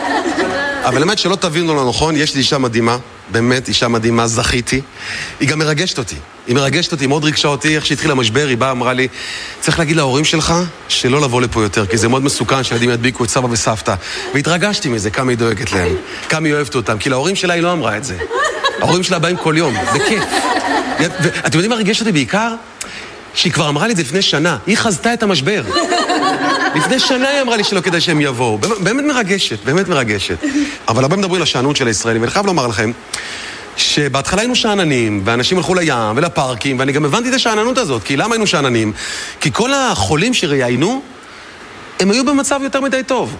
אבל באמת שלא תבינו לא נכון, יש לי אישה מדהימה, באמת אישה מדהימה, זכיתי. היא גם מרגשת אותי. היא מרגשת אותי, מאוד ריגשה אותי, איך שהתחיל המשבר, היא באה, אמרה לי, צריך להגיד להורים שלך שלא לבוא לפה יותר, כי זה מאוד מסוכן שהילדים ידביקו את סבא וסבתא. והתרגשתי מזה, כמה היא דואגת להם, כמה היא אוהבת אותם, כי להורים שלה היא לא אמרה את זה. ההורים שלה באים כל יום, בכיף. ואתם יודעים מה ריגש אותי בעיקר? שהיא כבר אמרה לי את זה לפני שנה, היא חזתה את המשבר. לפני שנה היא אמרה לי שלא כדאי שהם יבואו. באמת מרגשת, באמת מרגשת. אבל הרבה מדברים לשענות של הישראלים, ואני חייב לומר לכם, שבהתחלה היינו שעננים, ואנשים הלכו לים ולפארקים, ואני גם הבנתי את השעננות הזאת, כי למה היינו שעננים? כי כל החולים שראיינו, הם היו במצב יותר מדי טוב.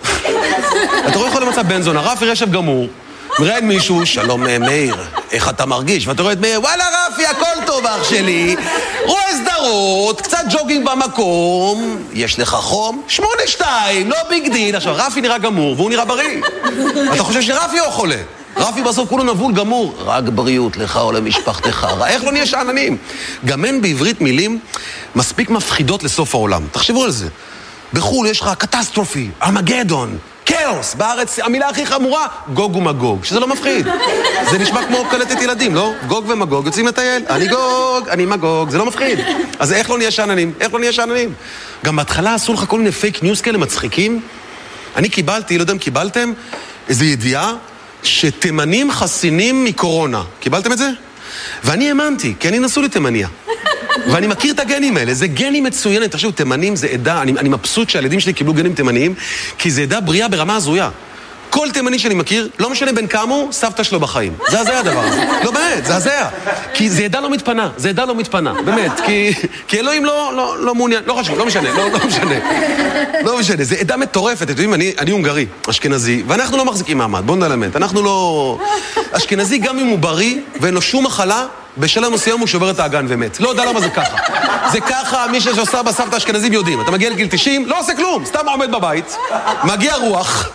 אתה רואה יכול למצב בן זונה, רפי רשב גמור, מראיין מישהו, שלום מאיר, איך אתה מרגיש? ואתה רואה את מאיר, וואלה רפי, הכל טוב אח שלי, רואה סדרות, קצת ג'וגינג במקום, יש לך חום, שמונה שתיים, לא ביג דיל. עכשיו, רפי נראה גמור והוא נראה בריא. אתה חושב שרפי הוא חולה? רפי בסוף כולו נבול גמור, רק בריאות לך או למשפחתך. איך לא נהיה שעננים? גם אין בעברית מילים מספיק מפחידות לסוף העולם. תחשבו על זה. בחול יש לך קטסטרופי, ארמגדון, כאוס. בארץ המילה הכי חמורה, גוג ומגוג, שזה לא מפחיד. זה נשמע כמו קלטת ילדים, לא? גוג ומגוג יוצאים לטייל. אני גוג, אני מגוג, זה לא מפחיד. אז איך לא נהיה שעננים? איך לא נהיה שעננים? גם בהתחלה עשו לך כל מיני פייק ניוז כאלה מצחיקים. אני קיבלתי, לא יודע אם קיבלתם, איזו ידיעה שתימנים חסינים מקורונה. קיבלתם את זה? ואני האמנתי, כי אני נסעו לתימניה. ואני מכיר את הגנים האלה, זה גנים מצוינים. תחשבו, תימנים זה עדה, אני, אני מבסוט שהילדים שלי קיבלו גנים תימניים, כי זה עדה בריאה ברמה הזויה. כל תימני שאני מכיר, לא משנה בין כמה, סבתא שלו בחיים. זה הזיה הדבר הזה. לא באמת, זה הזיה. כי זה עדה לא מתפנה, זה עדה לא מתפנה, באמת. כי, כי אלוהים לא, לא, לא מעוניין, לא חשוב, לא משנה, לא, לא משנה. לא משנה, זה עדה מטורפת. אתם יודעים, אני, אני הונגרי, אשכנזי, ואנחנו לא מחזיקים מעמד, בוא נלמד. אנחנו לא... אשכנזי, גם אם הוא בריא, ואין לו שום מחלה, בשלב מסוים הוא שובר את האגן ומת. לא יודע למה זה ככה. זה ככה, מי שעושה בסבתא אשכנזים יודעים. אתה מגיע לגיל תשעים, לא עושה כלום, סתם עומד בבית, מגיע רוח,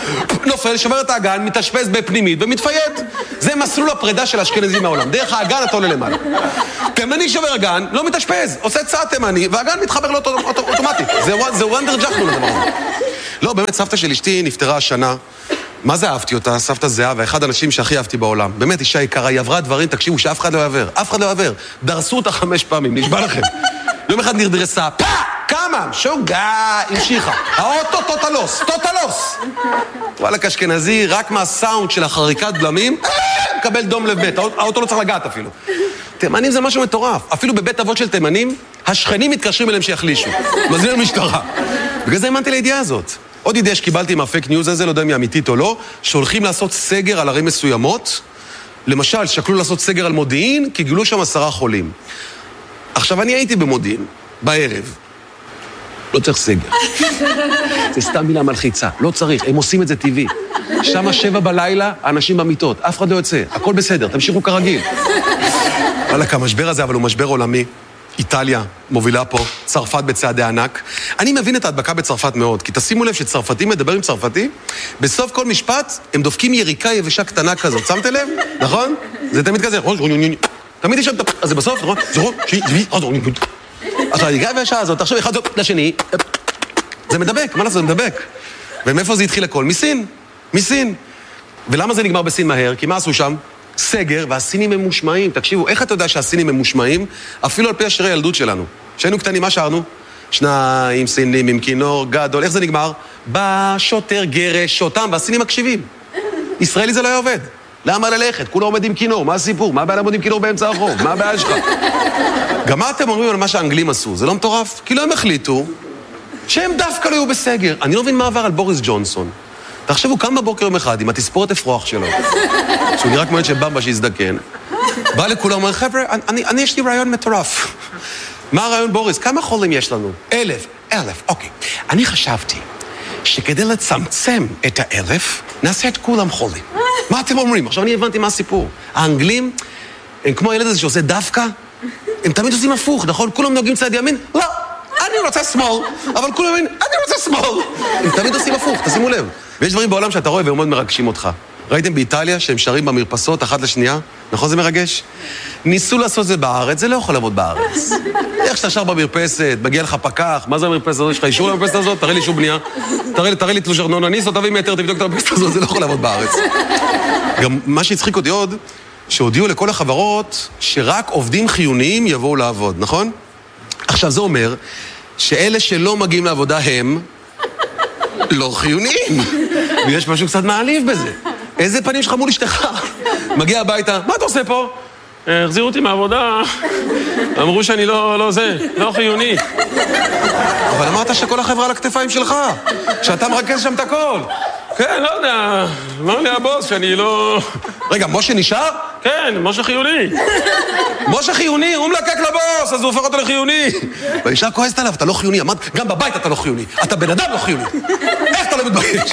נופל, שובר את האגן, מתאשפז בפנימית ומתפייד. זה מסלול הפרידה של האשכנזים מהעולם. דרך האגן אתה עולה למעלה. תימני שובר אגן, לא מתאשפז, עושה צעד תימני, והאגן מתחבר לו אוטומטית. זה וונדר ג'חנון הדבר הזה. לא, באמת, סבתא של אשתי נפטרה השנה. מה זה אהבתי אותה? סבתא זהבה, אחד האנשים שהכי אהבתי בעולם. באמת, אישה יקרה, היא עברה דברים, תקשיבו, שאף אחד לא יעבר. אף אחד לא יעבר. דרסו אותה חמש פעמים, נשבע לכם. יום אחד נרדרסה, פא! כמה? שוגע! המשיכה. האוטו טוטלוס, טוטלוס! וואלה, אשכנזי, רק מהסאונד של החריקת בלמים, מקבל דום לב בית. האוטו לא צריך לגעת אפילו. תימנים זה משהו מטורף. אפילו בבית אבות של תימנים, השכנים מתקשרים אליהם שיחלישו. מזמין למשטרה. בגלל זה האמנתי לידיעה הזאת. עוד ידיעה שקיבלתי מהפייק ניוז הזה, לא יודע אם היא אמיתית או לא, שהולכים לעשות סגר על ערים מסוימות. למשל, שקלו לעשות סגר על מודיעין, כי גילו שם עשרה חולים. עכשיו, אני הייתי במודיעין, בערב. לא צריך סגר. זה סתם מילה מלחיצה, לא צריך, הם עושים את זה טבעי. שם שבע בלילה, האנשים במיטות, אף אחד לא יוצא, הכל בסדר, תמשיכו כרגיל. וואלק, המשבר הזה, אבל הוא משבר עולמי. איטליה מובילה פה, צרפת בצעדי ענק. אני מבין את ההדבקה בצרפת מאוד, כי תשימו לב שצרפתים מדבר עם צרפתי, בסוף כל משפט הם דופקים יריקה יבשה קטנה כזאת, שמתם לב? נכון? זה תמיד כזה, תמיד יש שם, אז זה בסוף, נכון? עכשיו, היריקה יבשה הזאת, תחשוב אחד לשני, זה מדבק, מה לעשות, זה מדבק. ומאיפה זה התחיל הכל? מסין. מסין. ולמה זה נגמר בסין מהר? כי מה עשו שם? סגר, והסינים הם מושמעים. תקשיבו, איך אתה יודע שהסינים הם מושמעים? אפילו על פי השירי הילדות שלנו. כשהיינו קטנים, מה שרנו? שניים סינים עם כינור גדול. איך זה נגמר? בא שוטר גרש אותם, והסינים מקשיבים. ישראלי זה לא היה עובד. למה ללכת? כולה עומד עם כינור, מה הסיפור? מה הבעיה לעמוד עם כינור באמצע הרחוב? מה הבעיה שלך? גם מה אתם אומרים על מה שהאנגלים עשו? זה לא מטורף? כי לא הם החליטו שהם דווקא לא היו בסגר. אני לא מבין מה עבר על בוריס ג'ונסון. תחשבו, קם בבוקר יום אחד עם התספורת אפרוח שלו, שהוא נראה כמו ילד של במבה שהזדקן, בא לכולם, אומר, חבר'ה, אני, אני יש לי רעיון מטורף. מה הרעיון, בוריס? כמה חולים יש לנו? אלף. אלף, אוקיי. אני חשבתי שכדי לצמצם את האלף, נעשה את כולם חולים. מה אתם אומרים? עכשיו אני הבנתי מה הסיפור. האנגלים, הם כמו הילד הזה שעושה דווקא, הם תמיד עושים הפוך, נכון? כולם נוגעים צד ימין? לא, אני רוצה שמאל, אבל כולם אומרים, אני רוצה שמאל. הם תמיד עושים הפוך, תשימו לב. ויש דברים בעולם שאתה רואה והם מאוד מרגשים אותך. ראיתם באיטליה שהם שרים במרפסות אחת לשנייה? נכון זה מרגש? ניסו לעשות זה בארץ, זה לא יכול לעבוד בארץ. איך שאתה שר במרפסת, מגיע לך פקח, מה זה המרפסת הזאת? יש לך אישור למרפסת הזאת? תראה לי אישור בנייה. תראה לי, תראה לי תלוש ארנונה, ניסו, תביא מטר, תבדוק את המרפסת הזאת, זה לא יכול לעבוד בארץ. גם מה שהצחיק אותי עוד, שהודיעו לכל החברות שרק עובדים חיוניים יבואו לעבוד, נכון? עכשיו זה אומר שאלה שלא מגיעים לעבודה הם לא חיוניים. ויש משהו קצת מעליב בזה. איזה פנים שלך מול אשתך? מגיע הביתה, מה אתה עושה פה? החזירו אותי מהעבודה, אמרו שאני לא, לא זה, לא חיוני. אבל אמרת שכל החברה על הכתפיים שלך, שאתה מרכז שם את הכל. כן, לא יודע, אמר לי הבוס שאני לא... רגע, משה נשאר? כן, משה חיוני. משה חיוני, הוא מלקק לבוס, אז הוא הופך אותו לחיוני. והאישה כועסת עליו, אתה לא חיוני, אמרת, גם בבית אתה לא חיוני, אתה בן אדם לא חיוני. איך אתה לא מתבייש?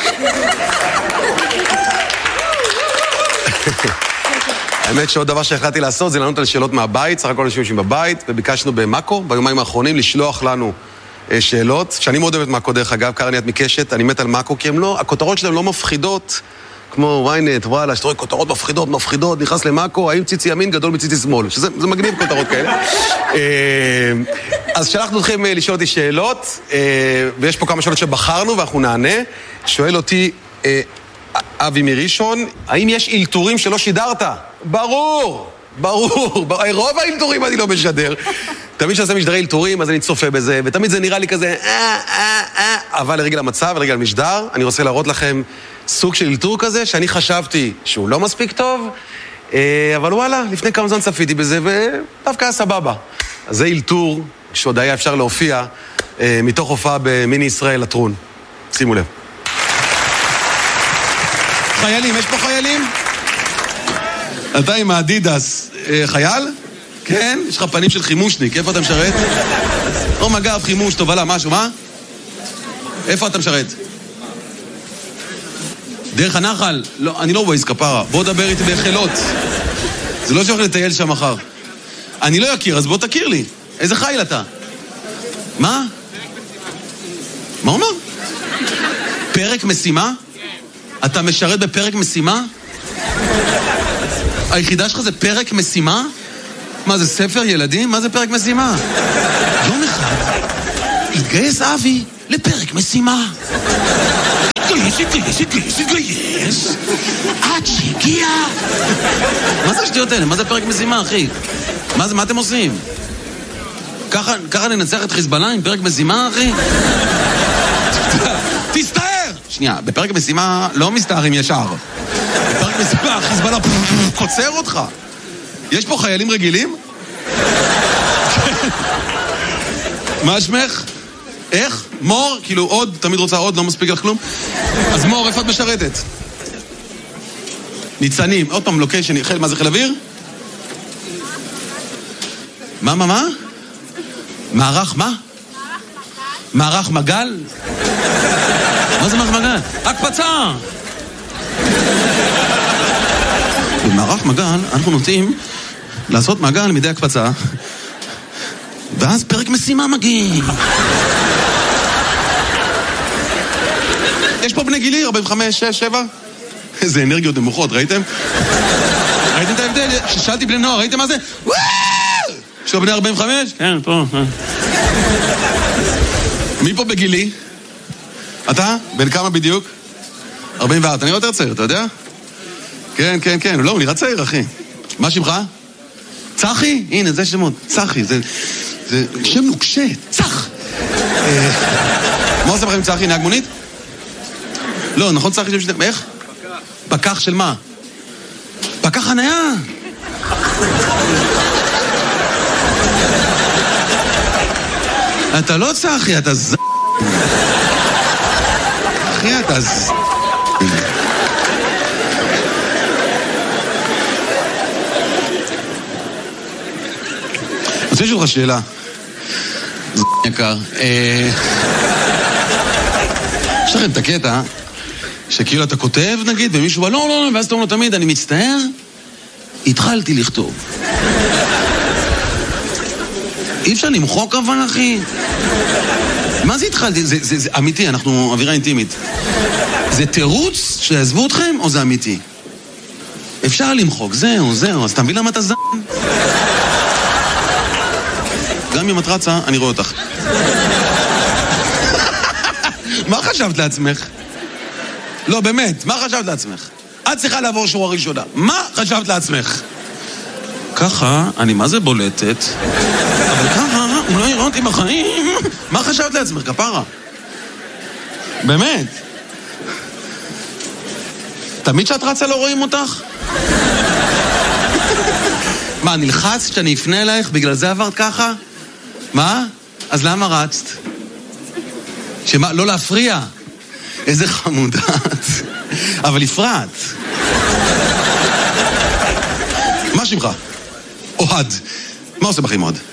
האמת שעוד דבר שהחלטתי לעשות זה לענות על שאלות מהבית, סך הכל אנשים בבית, וביקשנו במאקו, ביומיים האחרונים, לשלוח לנו שאלות, שאני מאוד אוהבת מאקו דרך אגב, קרני את מקשת, אני מת על מאקו, כי הם לא, הכותרות שלהם לא מפחידות, כמו ויינט, וואלה, שאתה רואה כותרות מפחידות, מפחידות, נכנס למאקו, האם ציצי ימין גדול מציצי שמאל, שזה זה מגניב כותרות כאלה. אז שלחנו אתכם לשאול אותי שאלות, ויש פה כמה שאלות שבחרנו ואנחנו נענה. שואל אותי אבי מראשון, האם יש אילתורים שלא שידרת? ברור, ברור, רוב האילתורים אני לא משדר. תמיד שעושה משדרי אילתורים, אז אני צופה בזה, ותמיד זה נראה לי כזה, אה, אה, אה, אבל לרגל המצב, לרגל המשדר, אני רוצה להראות לכם סוג של אילתור כזה, שאני חשבתי שהוא לא מספיק טוב, אבל וואלה, לפני כמה זמן צפיתי בזה, ודווקא היה סבבה. אז זה אילתור שעוד היה אפשר להופיע, מתוך הופעה במיני ישראל לטרון. שימו לב. חיילים, יש פה חיילים? אתה עם האדידס, חייל? כן? יש לך פנים של חימושניק, איפה אתה משרת? או מג"ב, חימוש, תובלה, משהו, מה? איפה אתה משרת? דרך הנחל? לא, אני לא ווייז כפרה, בוא דבר איתי בחילות. זה לא שהולך לטייל שם מחר. אני לא יכיר, אז בוא תכיר לי. איזה חיל אתה? מה? מה אומר? פרק משימה? אתה משרת בפרק משימה? היחידה שלך זה פרק משימה? מה זה, ספר ילדים? מה זה פרק משימה? יום אחד התגייס אבי לפרק משימה. התגייס, התגייס, התגייס, התגייס עד שהגיע. מה זה השטויות האלה? מה זה פרק משימה, אחי? מה זה, מה אתם עושים? ככה, ככה ננצח את חיזבאללה עם פרק משימה, אחי? תסתער! שנייה, בפרק משימה לא מסתערים ישר. בפרק משימה, חיזבאללה קוצר אותך. יש פה חיילים רגילים? מה שמך? איך? מור? כאילו עוד, תמיד רוצה עוד, לא מספיק לך כלום? אז מור, איפה את משרתת? ניצנים, עוד פעם לוקיישן, מה זה חיל אוויר? מה, מה, מה? מערך מה? מערך מגל? מה זה מערך מגל? הקפצה! במערך מגל אנחנו נוטים לעשות מגל מדי הקפצה, ואז פרק משימה מגיע. יש פה בני גילי, ארבעים וחמש, שש, שבע. איזה אנרגיות נמוכות, ראיתם? ראיתם את ההבדל? שאלתי בני נוער, ראיתם מה זה? יש פה בני ארבעים וחמש? כן, פה. מי פה בגילי? אתה? בן כמה בדיוק? ארבעים וארבע, אתה נראה יותר צעיר, אתה יודע? כן, כן, כן, לא, הוא נראה צעיר, אחי. מה שמך? צחי? הנה, זה שמות, צחי, זה... זה שם נוקשה, צח! מה עושה בכם צחי, נהג מונית? לא, נכון צחי שם שתם, איך? פקח. פקח של מה? פקח חניה! אתה לא צחי, אתה ז... אחי, אתה ז... אני רוצה לשאול לך שאלה. ז... יקר. יש לכם את הקטע שכאילו אתה כותב, נגיד, ומישהו בא, לא, לא, לא, ואז אתה אומר לו תמיד, אני מצטער, התחלתי לכתוב. אי אפשר למחוק אבל, אחי. מה זה התחלתי? זה, זה, זה אמיתי, אנחנו אווירה אינטימית. זה תירוץ שיעזבו אתכם, או זה אמיתי? אפשר למחוק, זהו, זהו, אז אתה מבין למה אתה זן? גם אם את רצה, אני רואה אותך. מה חשבת לעצמך? לא, באמת, מה חשבת לעצמך? את צריכה לעבור שורה ראשונה. מה חשבת לעצמך? ככה, אני מה זה בולטת, אבל ככה, הוא לא יראה אותי בחיים. מה חשבת לעצמך, כפרה? באמת? תמיד שאת רצה לא רואים אותך? מה, נלחץ שאני אפנה אלייך? בגלל זה עברת ככה? מה? אז למה רצת? שמה, לא להפריע? איזה חמודת. אבל הפרעת. מה שמך? אוהד. מה עושה בכם אוהד?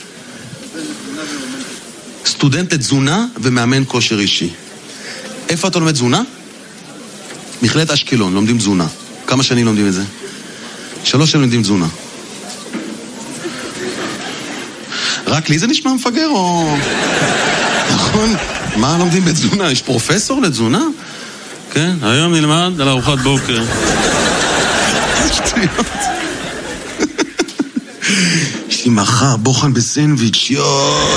סטודנט לתזונה ומאמן כושר אישי. איפה אתה לומד תזונה? מכללת אשקלון, לומדים תזונה. כמה שנים לומדים את זה? שלוש שנים לומדים תזונה. רק לי זה נשמע מפגר או... נכון? מה לומדים בתזונה? יש פרופסור לתזונה? כן, היום נלמד על ארוחת בוקר. שטויות. יש לי מחר בוחן בסנדוויץ', יואו.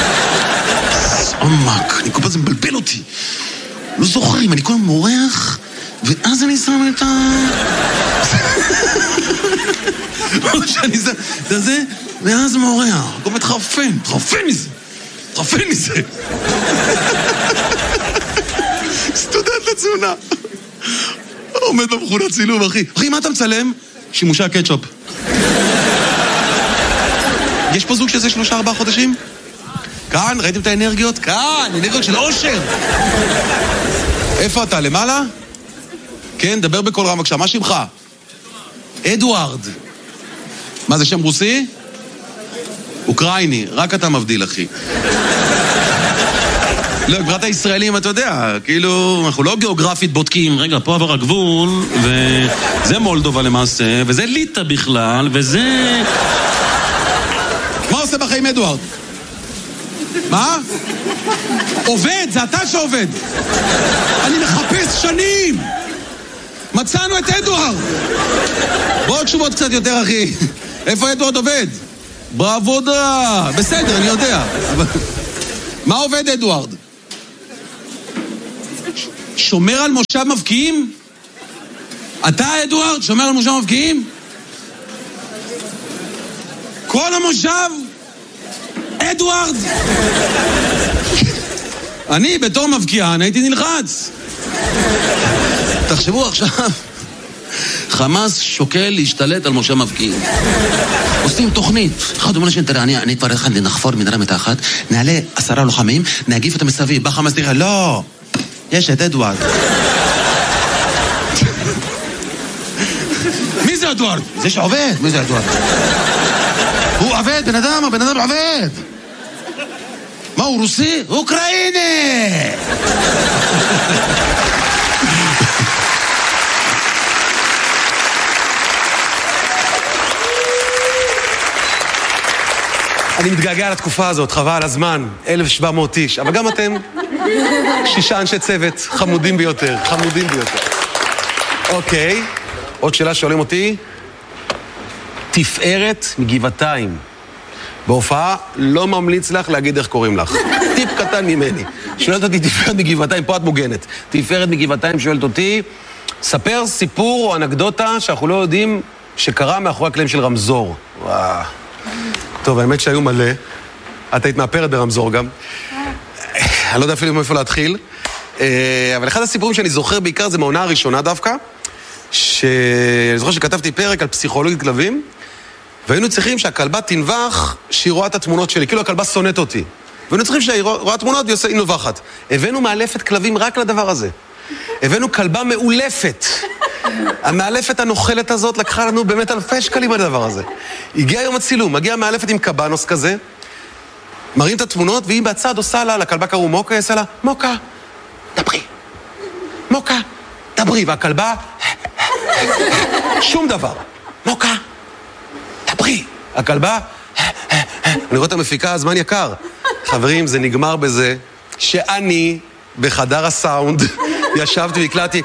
עומק, אני כל פעם זה מבלבל אותי. לא זוכרים, אני כל פעם מורח, ואז אני שם את ה... או שאני שם את זה, ואז מורח. כל פעם תחרפן, תחרפן מזה. תחרפן מזה. סטודנט לתזונה. עומד במכונת צילום, אחי. אחי, מה אתה מצלם? שימושי הקטשופ. יש פה זוג שזה שלושה ארבעה חודשים? כאן, ראיתם את האנרגיות? כאן, אנרגיות של אושר. איפה אתה, למעלה? כן, דבר בכל רם בבקשה, מה שמך? אדוארד. מה זה שם רוסי? אוקראיני, רק אתה מבדיל, אחי. לא, גברת הישראלים, אתה יודע, כאילו, אנחנו לא גיאוגרפית בודקים, רגע, פה עבר הגבול, וזה מולדובה למעשה, וזה ליטה בכלל, וזה... מה עושה בחיים אדוארד? מה? עובד, זה אתה שעובד. אני מחפש שנים. מצאנו את אדוארד. בוא תשובות קצת יותר, אחי. איפה אדוארד עובד? בעבודה. בסדר, אני יודע. מה עובד אדוארד? שומר על מושב מבקיעים? אתה אדוארד שומר על מושב מבקיעים? כל המושב? אדוארד! אני בתור מבקיען הייתי נלחץ. תחשבו עכשיו, חמאס שוקל להשתלט על מושב מבקיעים. עושים תוכנית. אחד אומר לשני, תראה, אני, אני כבר אחד נחפור מנהרה מתחת, נעלה עשרה לוחמים, נגיף את המסביב, בא חמאס תראה, לא, יש את אדוארד. מי זה אדוארד? זה שעובד. מי זה אדוארד? הוא עובד, בן אדם, הבן אדם עובד. מה, הוא רוסי? הוא אוקראיני! אני מתגעגע לתקופה הזאת, חבל על הזמן, אלף ושבע מאות איש, אבל גם אתם, שישה אנשי צוות, חמודים ביותר, חמודים ביותר. אוקיי, עוד שאלה שואלים אותי, תפארת מגבעתיים. בהופעה לא ממליץ לך להגיד איך קוראים לך. טיפ קטן ממני. שואלת אותי תפארת מגבעתיים, פה את מוגנת. תפארת מגבעתיים שואלת אותי, ספר סיפור או אנקדוטה שאנחנו לא יודעים שקרה מאחורי הקלעים של רמזור. וואו. טוב, האמת שהיו מלא. את היית מאפרת ברמזור גם. אני לא יודע אפילו מאיפה להתחיל. אבל אחד הסיפורים שאני זוכר בעיקר זה מהעונה הראשונה דווקא, שאני זוכר שכתבתי פרק על פסיכולוגית כלבים, והיינו צריכים שהכלבה תנבח שהיא רואה את התמונות שלי, כאילו הכלבה שונאת אותי. והיינו צריכים שהיא רואה תמונות והיא נובחת. הבאנו מאלפת כלבים רק לדבר הזה. הבאנו כלבה מאולפת. המאלפת הנוחלת הזאת לקחה לנו באמת אלפי שקלים על הדבר הזה. הגיע יום הצילום, מגיע מאלפת עם קבנוס כזה, מראים את התמונות, והיא בצד עושה לה, לכלבה קראו מוקה, היא עושה לה, מוקה, דברי. מוקה, דברי. והכלבה, שום דבר. מוקה, דברי. הכלבה, אני רואה את המפיקה, הזמן יקר. חברים, זה נגמר בזה שאני בחדר הסאונד ישבתי והקלטתי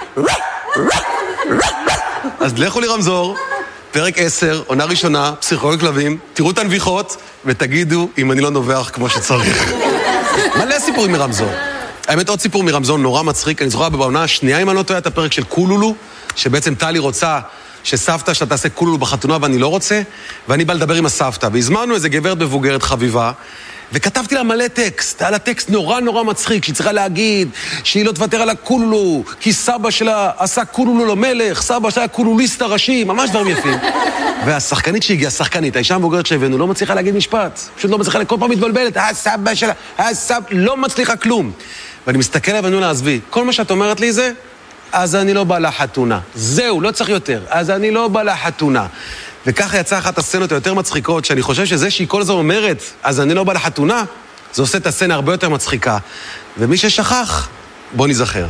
אז לכו לי רמזור, פרק עשר, עונה ראשונה, פסיכולוגית כלבים, תראו את הנביחות ותגידו אם אני לא נובח כמו שצריך. מלא סיפורים מרמזור. האמת עוד סיפור מרמזור נורא מצחיק, אני זוכר בעונה השנייה אם אני לא טועה את הפרק של קולולו, שבעצם טלי רוצה שסבתא שאתה תעשה קולולו בחתונה ואני לא רוצה, ואני בא לדבר עם הסבתא, והזמנו איזה גברת מבוגרת חביבה, וכתבתי לה מלא טקסט, היה לה טקסט נורא נורא מצחיק, שהיא צריכה להגיד שהיא לא תוותר על הקולולו, כי סבא שלה עשה קולולו למלך, סבא שלה היה קולוליסט הראשי, ממש דברים יפים. והשחקנית שהגיעה, השחקנית, האישה המבוגרת שהבאנו, לא מצליחה להגיד משפט, פשוט לא מצליחה, כל פעם מתבלבלת, הסבא שלה, הסבא, לא מצליחה כלום. ואני מסתכל עליו ואני אומר לה, עזבי, כל מה שאת אומרת לי זה, אז אני לא בא לחתונה. זהו, לא צריך יותר, אז אני לא בא לחתונה. וככה יצאה אחת הסצנות היותר מצחיקות, שאני חושב שזה שהיא כל הזו אומרת, אז אני לא בא לחתונה, זה עושה את הסצנה הרבה יותר מצחיקה. ומי ששכח, בוא נזכר.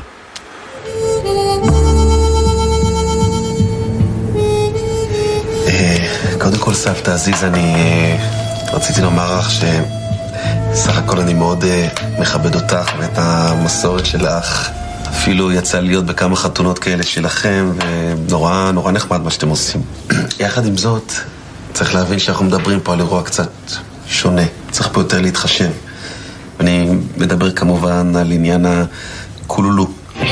קודם כל סבתא עזיז, אני רציתי לומר לך שסך הכל אני מאוד מכבד אותך ואת המסורת שלך. אפילו יצא להיות בכמה חתונות כאלה שלכם, ונורא נורא נחמד מה שאתם עושים. יחד עם זאת, צריך להבין שאנחנו מדברים פה על אירוע קצת שונה. צריך פה יותר להתחשב. אני מדבר כמובן על עניין הקולולו,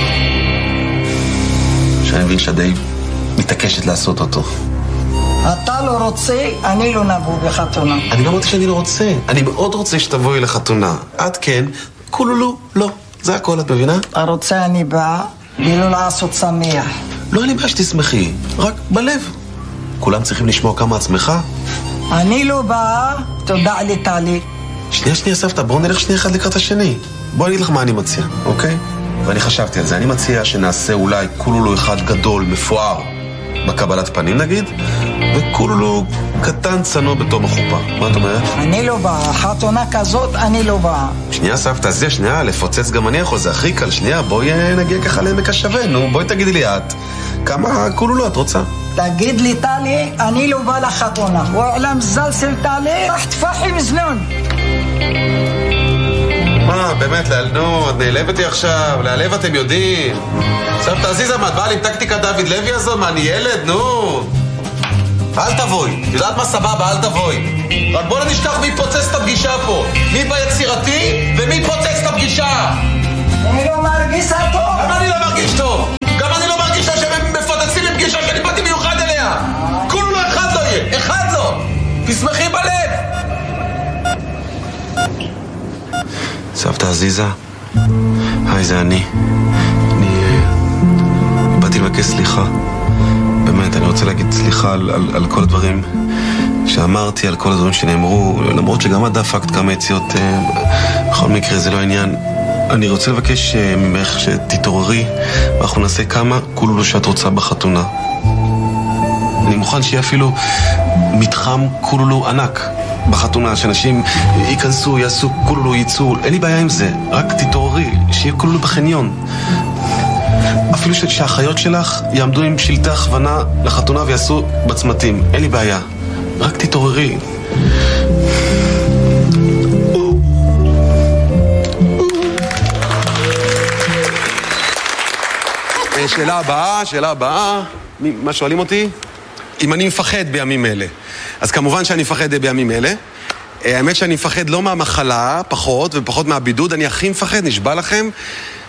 שאני מבין שדי מתעקשת לעשות אותו. אתה לא רוצה, אני לא נבוא בחתונה. אני לא אמרתי שאני לא רוצה. אני מאוד רוצה שתבואי לחתונה. את כן, קולולו לא. זה הכל, את מבינה? אתה רוצה, אני באה, ולא לעשות שמח. לא, אני באה שתשמחי, רק בלב. כולם צריכים לשמוע כמה עצמך. אני לא באה, תודה לטלי. שנייה, שנייה, סבתא, בואו נלך שנייה אחד לקראת השני. בואו אני אגיד לך מה אני מציע, אוקיי? ואני חשבתי על זה, אני מציע שנעשה אולי קולולו אחד גדול, מפואר, בקבלת פנים נגיד, וקולולו קטן צנוע בתום החופה. מה את אומרת? אני לא באה, חתונה כזאת אני לא באה. שנייה סבתא, זה שנייה, לפוצץ גם אני יכול, זה הכי קל. שנייה, בואי נגיע ככה לעמק השווה, נו, בואי תגידי לי את, כמה קולולו את רוצה? תגיד לי טלי, אני לא באה לחתונה. ועולם זלסל טלי, רח תפחי מזנון. מה, באמת, נו, את נעלב אותי עכשיו, להעלב אתם יודעים. סבתא עזיזה, מה, את באה לי עם טקטיקה דוד לוי הזו? מה, אני ילד? נו. אל תבואי. יודעת מה סבבה? אל תבואי. רק בוא נשכח מי פוצץ את הפגישה פה. מי ביצירתי ומי פוצץ את הפגישה. אני לא מרגיש טוב. גם אני לא מרגיש טוב. גם אני לא מרגיש טוב שהם מפוצצים לי פגישה שאני באתי מיוחד אליה. כולו לא אחד לא יהיה. אחד לא. תשמחי בלב. סבתא עזיזה, היי, זה אני. אני באתי לבקש סליחה. באמת, אני רוצה להגיד סליחה על, על, על כל הדברים שאמרתי, על כל הדברים שנאמרו, למרות שגם את דפקת כמה יציאות, בכל מקרה זה לא העניין. אני רוצה לבקש ממך שתתעוררי, ואנחנו נעשה כמה קולולו שאת רוצה בחתונה. אני מוכן שיהיה אפילו מתחם קולולו ענק בחתונה, שאנשים ייכנסו, יעשו קולולו, ייצאו, אין לי בעיה עם זה, רק תתעוררי, שיהיה קולולו בחניון. אפילו שהאחיות שלך יעמדו עם שלטי הכוונה לחתונה ויעשו בצמתים, אין לי בעיה, רק תתעוררי. שאלה הבאה, שאלה הבאה, מה שואלים אותי? אם אני מפחד בימים אלה. אז כמובן שאני מפחד בימים אלה. האמת שאני מפחד לא מהמחלה, פחות, ופחות מהבידוד. אני הכי מפחד, נשבע לכם,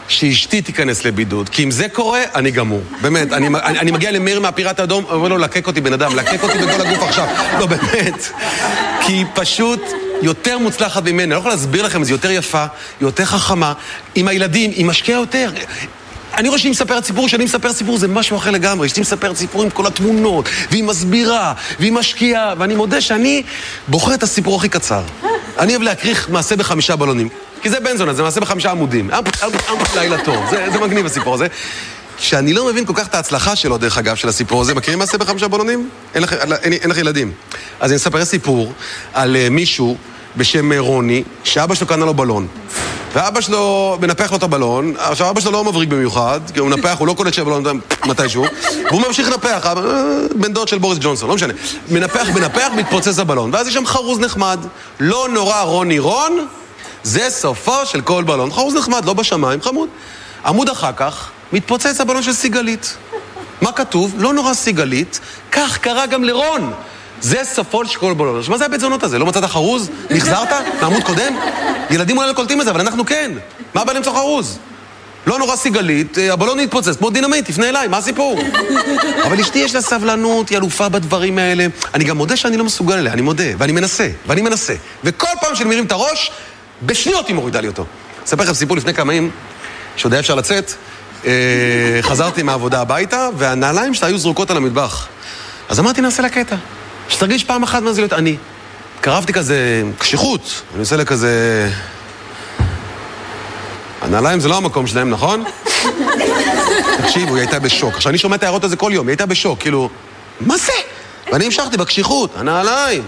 שאשתי תיכנס לבידוד, כי אם זה קורה, אני גמור. באמת, אני, אני, אני מגיע למאיר מהפיראט האדום, אומר לו, לקק אותי בן אדם, לקק אותי בכל הגוף עכשיו. לא, באמת. כי היא פשוט יותר מוצלחת ממני. אני לא יכול להסביר לכם, זה יותר יפה, יותר חכמה, עם הילדים, היא משקיעה יותר. אני רואה שהיא מספרת סיפור, שאני מספר סיפור, זה משהו אחר לגמרי. שהיא מספרת סיפור עם כל התמונות, והיא מסבירה, והיא משקיעה, ואני מודה שאני בוחר את הסיפור הכי קצר. אני אוהב להקריך מעשה בחמישה בלונים. כי זה בן זונה, זה מעשה בחמישה עמודים. לילה טוב, זה, זה מגניב הסיפור הזה. שאני לא מבין כל כך את ההצלחה שלו, דרך אגב, של הסיפור הזה. מכירים מעשה בחמישה בלונים? אין לך, אין, אין לך ילדים. אז אני אספר סיפור על uh, מישהו בשם רוני, שאבא שלו קנה לו בלון. ואבא שלו מנפח לו את הבלון. עכשיו, אבא שלו לא מבריק במיוחד, כי הוא מנפח, הוא לא קולט שהבלון מתישהו, והוא ממשיך לנפח, בן דוד של בוריס ג'ונסון, לא משנה. מנפח, מנפח, מתפוצץ הבלון. ואז יש שם חרוז נחמד. לא נורא רוני רון, זה סופו של כל בלון. חרוז נחמד, לא בשמיים, חמוד. עמוד אחר כך, מתפוצץ הבלון של סיגלית. מה כתוב? לא נורא סיגלית, כך קרה גם לרון. זה סופו של כל בלון. מה זה הבית זונות הזה? לא מצאת החרוז? נחזרת? מעמוד קודם? ילדים אולי לא קולטים את זה, אבל אנחנו כן. מה בא למצוא חרוז? לא נורא סיגלית, הבלון נתפוצץ, כמו דינמיט, תפנה אליי, מה הסיפור? אבל אשתי יש לה סבלנות, היא אלופה בדברים האלה. אני גם מודה שאני לא מסוגל אליה, אני מודה, ואני מנסה, ואני מנסה. וכל פעם שאני מרים את הראש, בשניות היא מורידה לי אותו. אספר לכם סיפור לפני כמה ימים, שעוד היה אפשר לצאת, חזרתי מהעבודה הביתה, והנעליים שלה היו זרוקות על המטבח. אז אמרתי, נעשה לה קטע. שתרגיש פעם אחת מה זה להיות אני. קרבתי כזה קשיחות, אני עושה לה כזה... הנעליים זה לא המקום שלהם, נכון? תקשיבו, היא הייתה בשוק. עכשיו, אני שומע את ההערות הזה כל יום, היא הייתה בשוק, כאילו, מה זה? ואני המשכתי בקשיחות, הנעליים.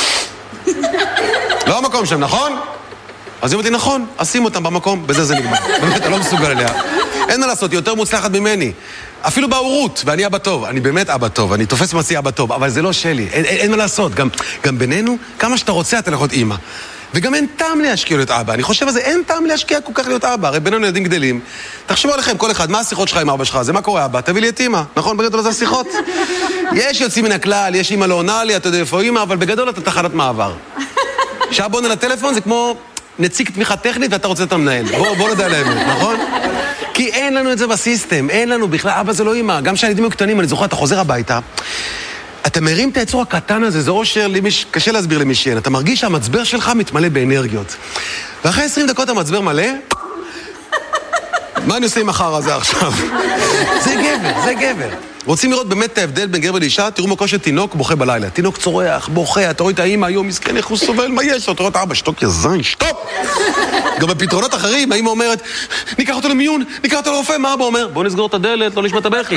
לא המקום שלהם, נכון? אז היא אומרת לי, נכון, אשים אותם במקום, בזה זה נגמר. באמת, אני לא מסוגל אליה. אין מה לעשות, היא יותר מוצלחת ממני. אפילו בהורות, ואני אבא טוב. אני באמת אבא טוב, אני תופס מציא אבא טוב, אבל זה לא שלי, אין, אין, אין מה לעשות. גם, גם בינינו, כמה שאתה רוצה, אתה יכול להיות אימא. וגם אין טעם להשקיע להיות אבא. אני חושב על זה, אין טעם להשקיע כל כך להיות אבא. הרי בינינו ילדים גדלים. תחשבו עליכם, כל אחד, מה השיחות שלך עם אבא שלך? זה מה קורה, אבא? תביא לי את אימא. נכון? בגדול זה השיחות. יש יוצאים מן הכלל, יש אימא לא עונה לי, אתה יודע איפה אימא, אבל בגדול אתה תחנת מעבר. שעה בוא לטלפון, זה כמו נציג תמיכה טכנית ואתה רוצה את המנהל. בוא, בוא נדע להם, נכון? כי אין לנו את זה בסיסטם, אין לנו בכלל, אבא זה לא אימא. גם כשהילדים היו קטנים, אני זוכר, אתה חוזר הביתה, אתה מרים את היצור הקטן הזה, זה אושר, למיש... קשה להסביר למי שאין. אתה מרגיש שהמצבר שלך מתמלא באנרגיות. ואחרי עשרים דקות המצבר מלא, מה אני עושה עם החר הזה עכשיו? זה גבר, זה גבר. רוצים לראות באמת את ההבדל בין גבר לאישה? תראו מקום שתינוק בוכה בלילה. תינוק צורח, בוכה, אתה רואה את האמא היום, מסכן, איך הוא סובל, מה יש לו? אתה רואה את האבא, שתוק יזין, שטופ! גם בפתרונות אחרים, האמא אומרת, ניקח אותו למיון, ניקח אותו לרופא, מה אבא אומר? בוא נסגור את הדלת, לא נשמע את הבכי.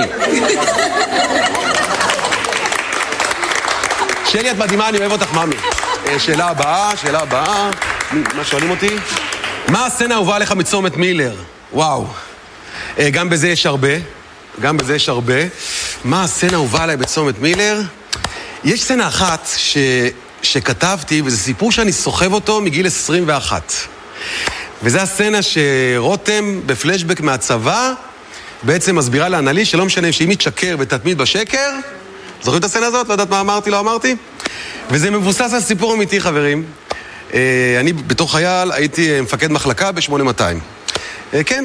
שלי, את מדהימה, אני אוהב אותך, ממי. שאלה הבאה, שאלה הבאה. מה שואלים אותי? מה הסצנה הובאה לך מצומת מילר? וואו. גם בזה יש הרבה. גם בזה יש הרבה. מה הסצנה הובאה עליי בצומת מילר? יש סצנה אחת ש... שכתבתי, וזה סיפור שאני סוחב אותו מגיל עשרים ואחת. וזה הסצנה שרותם בפלשבק מהצבא בעצם מסבירה לאנלי שלא משנה שאם יתשקר ותתמיד בשקר, זוכרים את הסצנה הזאת? לא יודעת מה אמרתי, לא אמרתי? וזה מבוסס על סיפור אמיתי, חברים. אני בתור חייל הייתי מפקד מחלקה ב-שמונה מאתיים. כן.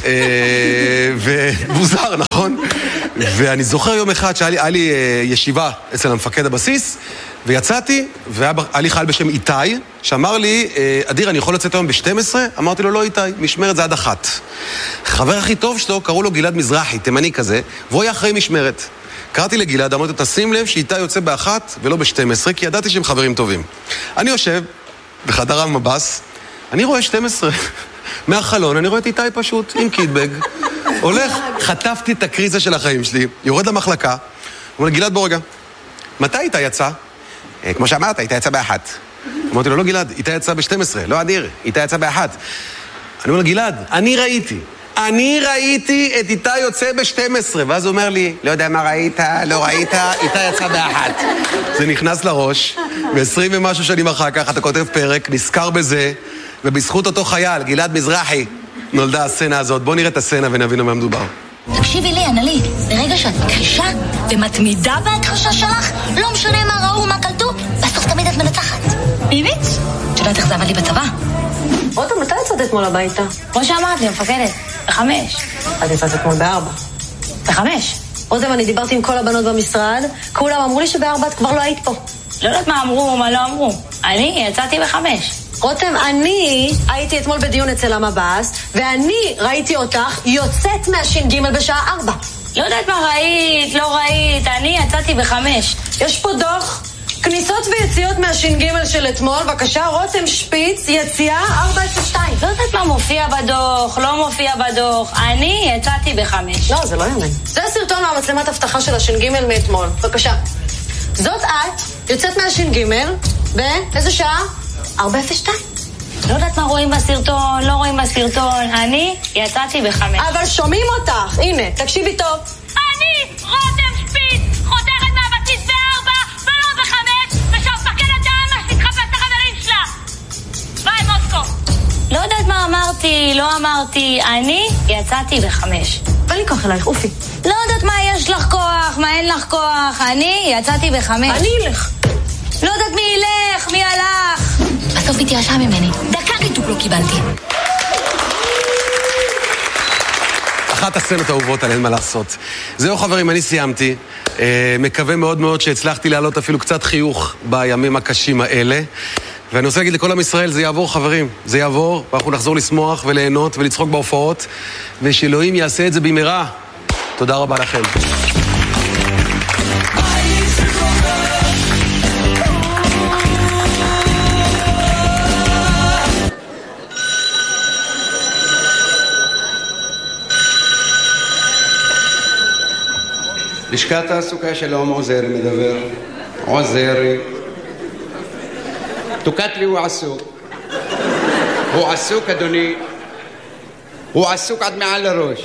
ומוזר, נכון? ואני זוכר יום אחד שהיה לי ישיבה אצל המפקד הבסיס, ויצאתי, והיה לי חייל בשם איתי, שאמר לי, אדיר, אני יכול לצאת היום ב-שתים עשרה? אמרתי לו, לא איתי, משמרת זה עד אחת. חבר הכי טוב שלו, קראו לו גלעד מזרחי, תימני כזה, והוא היה אחרי משמרת. קראתי לגלעד, אמרתי, תשים לב שאיתי יוצא באחת ולא ב-שתים עשרה, כי ידעתי שהם חברים טובים. אני יושב בחדר המבס, אני רואה שתים עשרה. מהחלון, אני רואה את איתי פשוט, עם קיטבג. הולך, חטפתי את הקריזה של החיים שלי, יורד למחלקה, אומר, גלעד, בוא רגע. מתי איתי יצא? כמו שאמרת, איתי יצא באחת. אמרתי לו, לא גלעד, איתי יצא ב-שתים עשרה, לא אדיר, איתי יצא באחת. אני אומר, גלעד, אני ראיתי. אני ראיתי את איתי יוצא ב-שתים עשרה, ואז הוא אומר לי, לא יודע מה ראית, לא ראית, איתי יצא באחת. זה נכנס לראש, ב-עשרים ומשהו שנים אחר כך, אתה כותב פרק, נזכר בזה, ובזכות אותו חייל, גלעד מזרחי, נולדה הסצנה הזאת. בואו נראה את הסצנה ונבין מה מדובר. תקשיבי לי, אנלי, ברגע שאת מכחישה ומתמידה בהכחשה שלך, לא משנה מה ראו, מה קלטו, בסוף תמיד את מנצחת. באמת? את יודעת איך זה עבד לי בצבא? רותם, מתי יצאת אתמול הביתה? כמו שאמרת לי, המפקדת. בחמש. את יצאת אתמול בארבע. בחמש. רותם, אני דיברתי עם כל הבנות במשרד, כולם אמרו לי שבארבע את כבר לא היית פה. לא יודעת מה אמרו, מה לא אמרו. אני יצאתי בחמש. רותם, אני הייתי אתמול בדיון אצל המב"ס, ואני ראיתי אותך יוצאת מהש"ג בשעה ארבע. לא יודעת מה ראית, לא ראית, אני יצאתי בחמש. יש פה דוח, כניסות ויציאות מהש"ג של אתמול, בבקשה, רותם שפיץ, יציאה ארבע אפס שתיים. לא יודעת מה מופיע בדוח, לא מופיע בדוח, אני יצאתי בחמש. לא, זה לא יאמן. זה הסרטון מהמצלמת הבטחה של הש"ג מאתמול, בבקשה. זאת את, יוצאת מהש"ג, באיזה שעה? ארבע אפס שתיים. לא יודעת מה רואים בסרטון, לא רואים בסרטון, אני יצאתי בחמש. אבל שומעים אותך, הנה, תקשיבי טוב. אני, רותם שפיץ, חותרת מהבסיס בארבע ולא בחמש, ושהמפקדת דהמה שתתחפש את החברים שלה. ביי, מוסקו. לא יודעת מה אמרתי, לא אמרתי, אני יצאתי בחמש. ואין לי כוח אלייך, אופי. לא יודעת מה יש לך כוח, מה אין לך כוח, אני יצאתי בחמש. אני אלך. לא יודעת מי ילך, מי הלך. בסוף התייאשה ממני. דקה ריתוק לא קיבלתי. אחת הסצנות האהובות על אין מה לעשות. זהו חברים, אני סיימתי. אה, מקווה מאוד מאוד שהצלחתי להעלות אפילו קצת חיוך בימים הקשים האלה. ואני רוצה להגיד לכל עם ישראל, זה יעבור חברים. זה יעבור, ואנחנו נחזור לשמוח וליהנות ולצחוק בהופעות. ושאלוהים יעשה את זה במהרה. תודה רבה לכם. לשכת תעסוקה שלום, עוזרי מדבר. עוזרי. תוקת לי הוא עסוק. הוא עסוק, אדוני. הוא עסוק עד מעל הראש.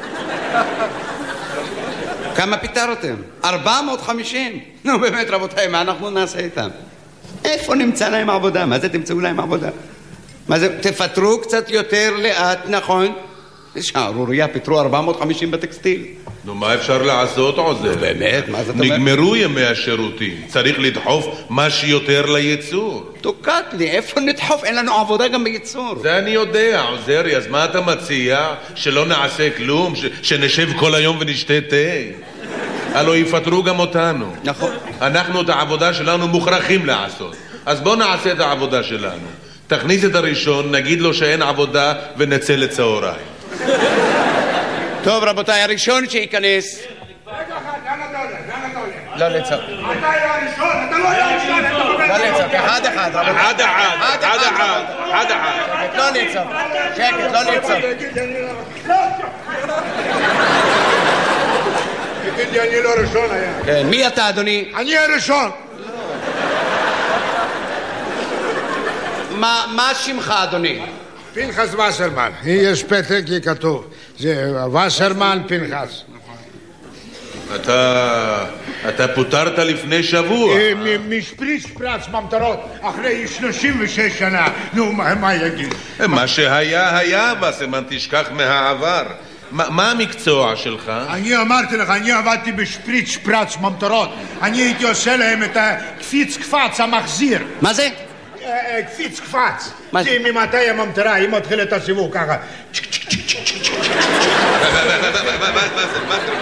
כמה פיטרתם? ארבע מאות וחמישים. נו באמת רבותיי, מה אנחנו נעשה איתם? איפה נמצא להם עבודה? מה זה תמצאו להם עבודה? מה זה? תפטרו קצת יותר לאט, נכון? שערוריה, פיטרו ארבע מאות וחמישים בטקסטיל. נו, מה אפשר לעשות, עוזר? באמת, מה זאת אומרת? נגמרו ימי השירותים. צריך לדחוף מה שיותר לייצור. תוקת לי, איפה נדחוף? אין לנו עבודה גם בייצור. זה אני יודע, עוזרי, אז מה אתה מציע? שלא נעשה כלום? ש... שנשב כל היום ונשתה תה? הלוא יפטרו גם אותנו. נכון. אנחנו את העבודה שלנו מוכרחים לעשות. אז בוא נעשה את העבודה שלנו. תכניס את הראשון, נגיד לו שאין עבודה ונצא לצהריים. טוב רבותיי, הראשון שייכנס. רגע אחד, לאן אתה הולך? לאן אתה הולך? לא לצעוק. אתה הראשון, אתה לא הראשון, אתה בוגד. לא לצעוק, אחד אחד רבותיי. אחד אחד, אחד אחד, אחד אחד. שקט, לא לצעוק. שקט, לא לצעוק. תגיד לי, אני לא ראשון היה. כן, מי אתה אדוני? אני הראשון. מה שמך אדוני? פנחס וסרמן. יש פתק, כי כתוב. זה וסרמן פנחס. אתה... אתה פוטרת לפני שבוע. משפריץ שפרץ ממטרות אחרי שלושים ושש שנה. נו, מה יגיד? מה שהיה היה, וסרמן, תשכח מהעבר. מה המקצוע שלך? אני אמרתי לך, אני עבדתי בשפריץ שפרץ ממטרות. אני הייתי עושה להם את הקפיץ קפץ המחזיר. מה זה? קפיץ קפץ. זה ממתי הממטרה, היא מתחילה את הסיבוב ככה.